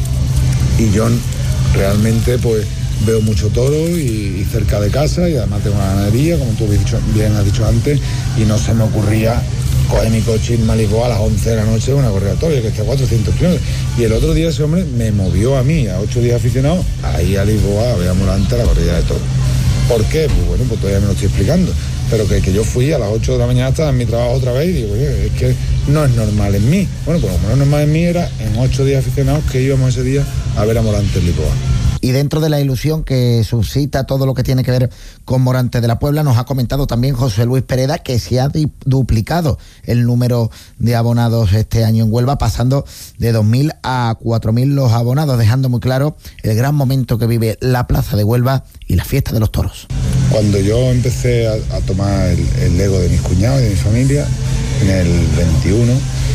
y yo realmente pues veo mucho toro y, y cerca de casa, y además tengo una ganadería, como tú dicho, bien has dicho antes, y no se me ocurría coger mi coche y irme a Lisboa a las once de la noche una corrida de toros, que está a cuatrocientos kilómetros. Y el otro día ese hombre me movió a mí, a ocho días aficionados, ahí a Lisboa a ver a Morante la corrida de toros. ¿Por qué? Pues bueno, pues todavía me lo estoy explicando. Pero que, que yo fui a las ocho de la mañana, estaba en mi trabajo otra vez, y digo, oye, es que no es normal en mí. Bueno, pues lo menos normal en mí era en ocho días aficionados que íbamos ese día a ver a Morante en Lisboa. Y dentro de la ilusión que suscita todo lo que tiene que ver con Morante de la Puebla, nos ha comentado también José Luis Pereda que se ha di- duplicado el número de abonados este año en Huelva, pasando de dos mil a cuatro mil los abonados, dejando muy claro el gran momento que vive la Plaza de Huelva y la fiesta de los toros. Cuando yo empecé a, a tomar el, el ego de mis cuñados y de mi familia, en el veintiuno,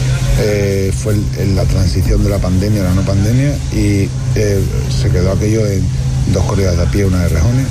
eh, fue el, en la transición de la pandemia a la no pandemia, y eh, se quedó aquello en dos corridas de a pie, una de Rejones.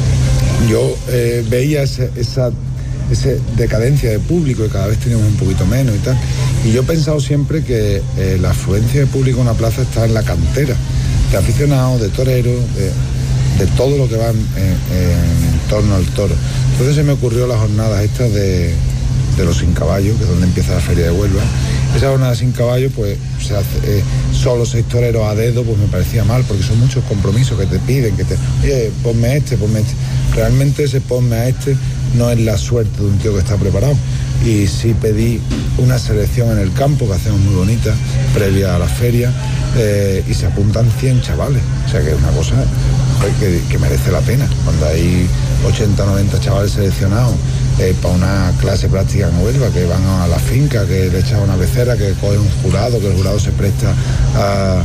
Yo eh, veía ese, esa, esa decadencia de público, y cada vez teníamos un poquito menos y tal, y yo he pensado siempre que eh, la afluencia de público en una plaza está en la cantera, de aficionados, de toreros, de, de todo lo que va en, en, en torno al toro. Entonces se me ocurrió las jornadas estas de, de los sin caballos, que es donde empieza la feria de Huelva. Esa jornada sin caballos, pues se hace eh, solo seis toreros a dedo, pues me parecía mal, porque son muchos compromisos que te piden, que te, oye, ponme este, ponme este. Realmente ese ponme a este no es la suerte de un tío que está preparado. Y sí pedí una selección en el campo, que hacemos muy bonita, previa a la feria, eh, y se apuntan cien chavales. O sea que es una cosa que, que merece la pena. Cuando hay ochenta o noventa chavales seleccionados eh, para una clase práctica en Huelva, que van a la finca, que le echan una becera, que coge un jurado, que el jurado se presta a,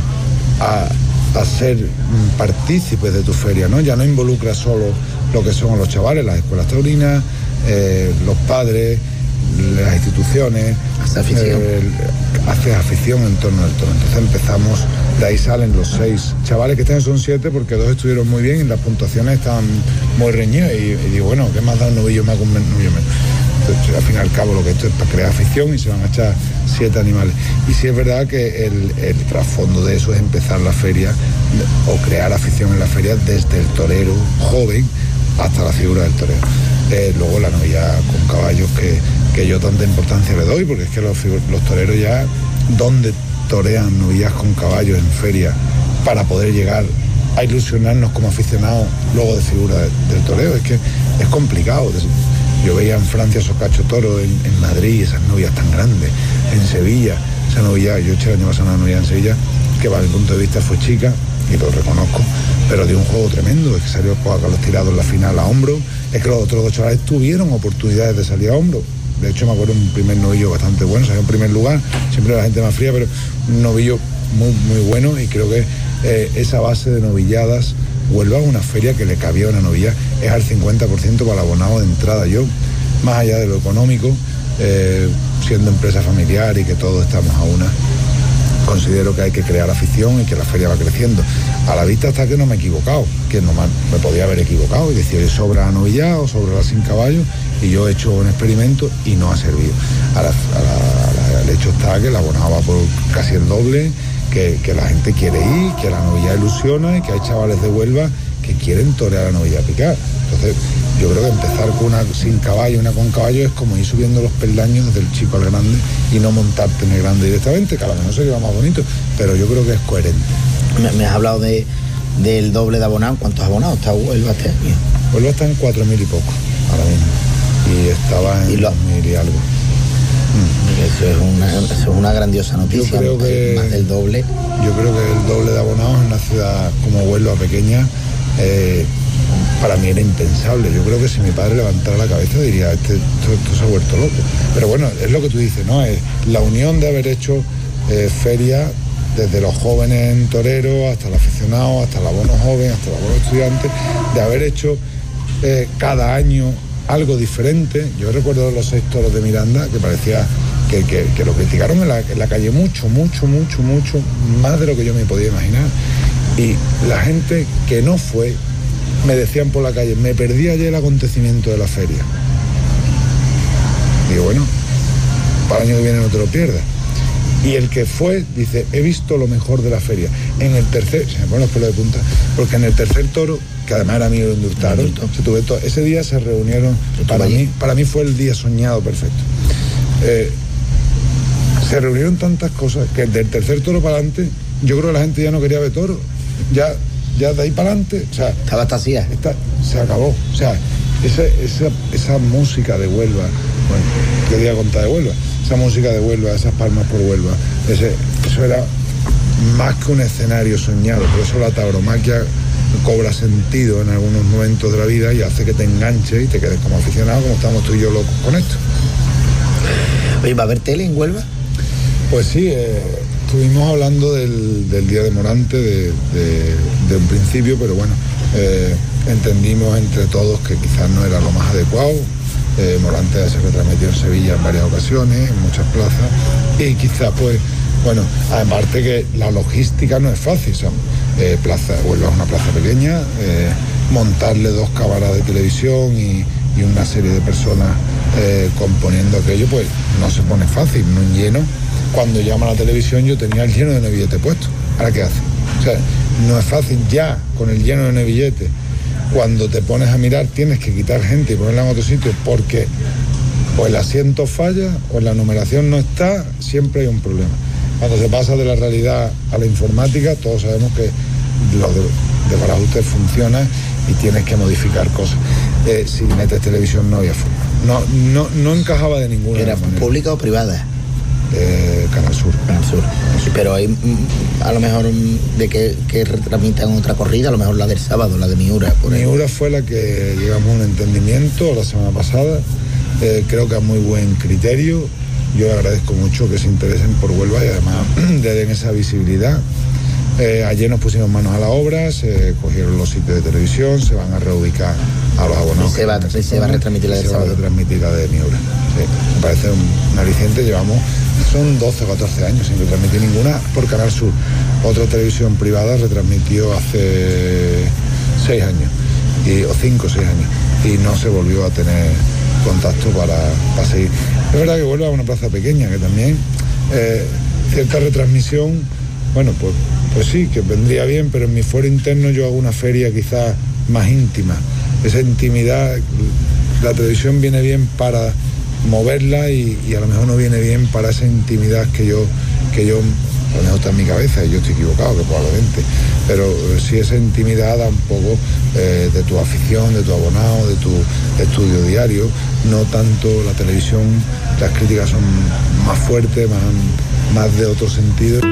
a, a ser partícipes de tu feria, ¿no? Ya no involucra solo lo que son los chavales, las escuelas taurinas, eh, los padres, las instituciones, hace afición. Eh, hace afición en torno al toro. Entonces empezamos, de ahí salen los seis chavales, que están son siete, porque dos estuvieron muy bien y las puntuaciones estaban muy reñidas, y, y digo, bueno, ¿qué más da un novillo más con un novillo menos? Entonces, al fin y al cabo, lo que esto es para crear afición, y se van a echar siete animales. Y sí es verdad que el, el trasfondo de eso es empezar la feria, o crear afición en la feria, desde el torero joven hasta la figura del torero. Eh, luego la novilla con caballos, que, que yo tanta importancia le doy, porque es que los, los toreros ya, donde torean novillas con caballos en feria para poder llegar a ilusionarnos como aficionados luego de figura de, del toreo. Es que es complicado. Yo veía en Francia esos cachos toros, en, en Madrid, esas novillas tan grandes, en Sevilla, esa novilla, yo eché el año pasado una novilla en Sevilla, que para mi punto de vista fue chica, y lo reconozco, pero dio un juego tremendo, es que salió a los tirados en la final a hombro, es que los otros dos chavales tuvieron oportunidades de salir a hombro. De hecho me acuerdo un primer novillo bastante bueno, salió en primer lugar, siempre la gente más fría, pero un novillo muy, muy bueno, y creo que eh, esa base de novilladas, Huelva a una feria que le cabía una novilla, es al cincuenta por ciento para el abonado de entrada. Yo, más allá de lo económico, eh, siendo empresa familiar y que todos estamos a una, considero que hay que crear afición y que la feria va creciendo. A la vista está que no me he equivocado, que no me, me podía haber equivocado y decir sobra la novillada o sobra la sin caballo, y yo he hecho un experimento y no ha servido. A la, a la, a la, el hecho está que el abonado va por casi el doble, que, que la gente quiere ir, que la novilla ilusiona y que hay chavales de Huelva que quieren torear la novilla a picar. Entonces yo creo que empezar con una sin caballo y una con caballo es como ir subiendo los peldaños desde el chico al grande y no montarte en el grande directamente, que a lo mejor sería más bonito, pero yo creo que es coherente. Me, me has hablado de, del doble de abonado. ¿Cuántos abonados está Huelva este año? Huelva está en cuatro mil y poco ahora mismo, y estaba en dos mil y algo. Mm. Eso, es una, eso es una grandiosa noticia. Yo creo que, más del doble. Yo creo que el doble de abonados en una ciudad como Huelva pequeña, eh, para mí era impensable. Yo creo que si mi padre levantara la cabeza diría, este, esto, esto se ha vuelto loco. Pero bueno, es lo que tú dices, ¿no? Es la unión de haber hecho eh, feria desde los jóvenes toreros hasta el aficionado, hasta el abono joven, hasta el abono estudiante, de haber hecho eh, cada año algo diferente. Yo recuerdo los seis toros de Miranda, que parecía que, que, que lo criticaron en la, en la calle mucho, mucho, mucho, mucho, más de lo que yo me podía imaginar. Y la gente que no fue, me decían por la calle, me perdí ayer el acontecimiento de la feria. Digo, bueno, para el año que viene no te lo pierdas. Y el que fue, dice, he visto lo mejor de la feria. En el tercer, se me ponen los pelos de punta, porque en el tercer toro, que además era mío, lo indultaron, se tuve todo, ese día se reunieron, para mí, para mí fue el día soñado perfecto. Eh, se reunieron tantas cosas que del tercer toro para adelante, yo creo que la gente ya no quería ver toro. Ya, ya de ahí para adelante, o sea, estaba vacía. Está, se acabó. O sea, esa, esa, esa música de Huelva, bueno, ¿qué día contar de Huelva? Esa música de Huelva, esas palmas por Huelva, ese, eso era más que un escenario soñado. Por eso la tauromaquia cobra sentido en algunos momentos de la vida y hace que te enganches y te quedes como aficionado, como estamos tú y yo locos con esto. Oye, ¿va a haber tele en Huelva? Pues sí, eh, estuvimos hablando del, del Día de Morante de, de, de un principio, pero bueno, eh, entendimos entre todos que quizás no era lo más adecuado. Eh, Morante se retransmitió en Sevilla en varias ocasiones, en muchas plazas, y quizás pues, bueno, aparte que la logística no es fácil, son eh, plaza, Huelva es una plaza pequeña, eh, montarle dos cámaras de televisión y, y una serie de personas eh, componiendo aquello, pues no se pone fácil, no un lleno. Cuando llama a la televisión yo tenía el lleno de novilletes puesto, ¿ahora qué hace? O sea, no es fácil ya con el lleno de novilletes. Cuando te pones a mirar tienes que quitar gente y ponerla en otro sitio porque o el asiento falla o la numeración no está, siempre hay un problema. Cuando se pasa de la realidad a la informática, todos sabemos que lo de, de Barajuste funciona y tienes que modificar cosas. Eh, si metes televisión no había forma. No, no, no encajaba de ninguna manera. ¿Era pública o privada? Eh, Canal Sur. Canal Sur. Sí, pero hay a lo mejor de que, que retransmitan otra corrida, a lo mejor la del sábado, la de Miura. Por Miura fue la que llegamos a un entendimiento la semana pasada. Eh, creo que a muy buen criterio. Yo le agradezco mucho que se interesen por Huelva y además le den esa visibilidad. Eh, ayer nos pusimos manos a la obra, se cogieron los sitios de televisión, se van a reubicar a los abonados. Y se va, se va a retransmitir la del sábado. Se va a retransmitir la de Miura. Sí, me parece un, un aliciente. Llevamos, son doce o catorce años sin retransmitir ninguna por Canal Sur. Otra televisión privada retransmitió hace seis años, y, o cinco o seis años, y no se volvió a tener contacto para, para seguir. Es verdad que Huelva es una plaza pequeña, que también eh, cierta retransmisión, bueno, pues, pues sí, que vendría bien, pero en mi fuero interno yo hago una feria quizás más íntima. Esa intimidad, la televisión viene bien para moverla y, y a lo mejor no viene bien para esa intimidad que yo, que yo a lo mejor está en mi cabeza y yo estoy equivocado, que probablemente, pero sí esa intimidad da un poco eh, de tu afición, de tu abonado, de tu estudio diario, no tanto la televisión, las críticas son más fuertes, más, más de otro sentido.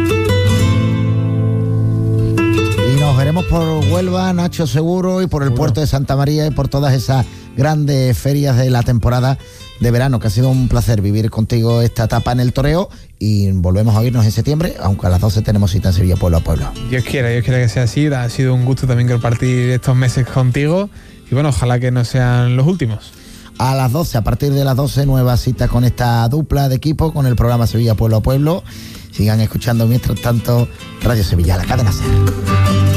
Y nos veremos por Huelva, Nacho, seguro, y por el puerto de Santa María y por todas esas grandes ferias de la temporada de verano, que ha sido un placer vivir contigo esta etapa en el toreo, y volvemos a oírnos en septiembre, aunque a las doce tenemos cita en Sevilla Pueblo a Pueblo. Dios quiera, Dios quiera que sea así. Ha sido un gusto también compartir estos meses contigo y bueno, ojalá que no sean los últimos. A las doce, a partir de las doce, nueva cita con esta dupla de equipo, con el programa Sevilla Pueblo a Pueblo. Sigan escuchando mientras tanto Radio Sevilla, la cadena SER.